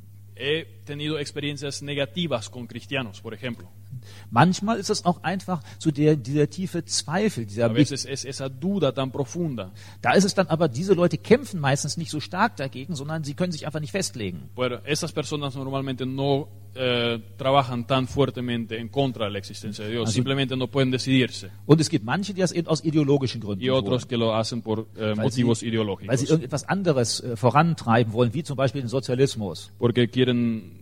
He tenido experiencias negativas con cristianos, por ejemplo. Manchmal ist es auch einfach so der, dieser tiefe Zweifel, dieser A Blick. veces es esa duda tan profunda. Da ist es dann aber, diese Leute kämpfen meistens nicht so stark dagegen, sondern sie können sich einfach nicht festlegen. Bueno, esas personas normalmente no eh, trabajan tan fuertemente en contra de la existencia de Dios, Así- simplemente no pueden decidirse. Und es gibt manche, die das eben aus ideologischen Gründen Y otros tun, que lo hacen por eh, weil motivos sie, ideológicos. weil sie irgendetwas anderes äh, vorantreiben wollen, wie zum Beispiel den Sozialismus. Porque quieren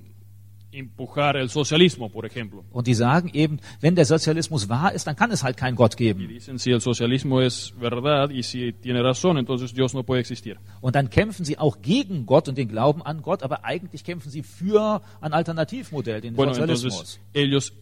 empujar el socialismo, por ejemplo. Und die sagen eben, wenn der Sozialismus wahr ist, dann kann es halt keinen Gott Y geben. dicen, si el socialismo es verdad y si tiene razón, entonces Dios no puede existir. Und dann kämpfen sie auch gegen Gott und den Glauben an Gott, aber eigentlich kämpfen sie für ein Alternativmodell, den Bueno, Sozialismus. entonces ellos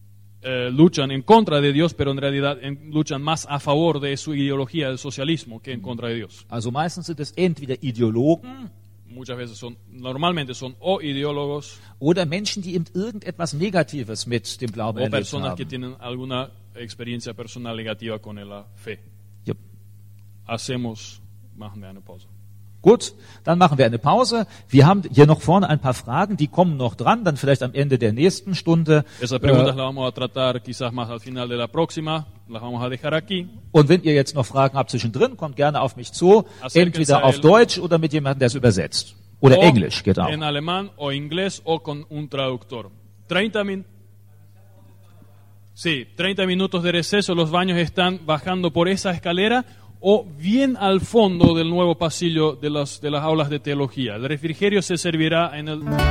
eh, luchan en contra de Dios, pero en realidad en- luchan más a favor de su ideología del socialismo que en contra de Dios. Also meistens sind es entweder Ideologen Muchas veces son, normalmente son o ideólogos oder Menschen, die eben irgendetwas Negatives mit dem Glauben o erlebt personas que haben. tienen alguna experiencia personal negativa con la fe. Ja. Hacemos, machen wir eine Pause. Gut, dann machen wir eine Pause. Wir haben hier noch vorne ein paar Fragen, die kommen noch dran, dann vielleicht am Ende der nächsten Stunde. Esas preguntas Äh, las vamos a tratar quizás más al final de la próxima, las vamos a dejar aquí. Und wenn ihr jetzt noch Fragen habt zwischendrin, kommt gerne auf mich zu, Acérquense entweder a auf él. Deutsch oder mit jemandem, der es übersetzt. Oder O Englisch, geht auch. en alemán o inglés o con un traductor. treinta min sí, treinta minutos de receso, los baños están bajando por esa escalera o bien al fondo del nuevo pasillo de las, de las aulas de teología. El refrigerio se servirá en el...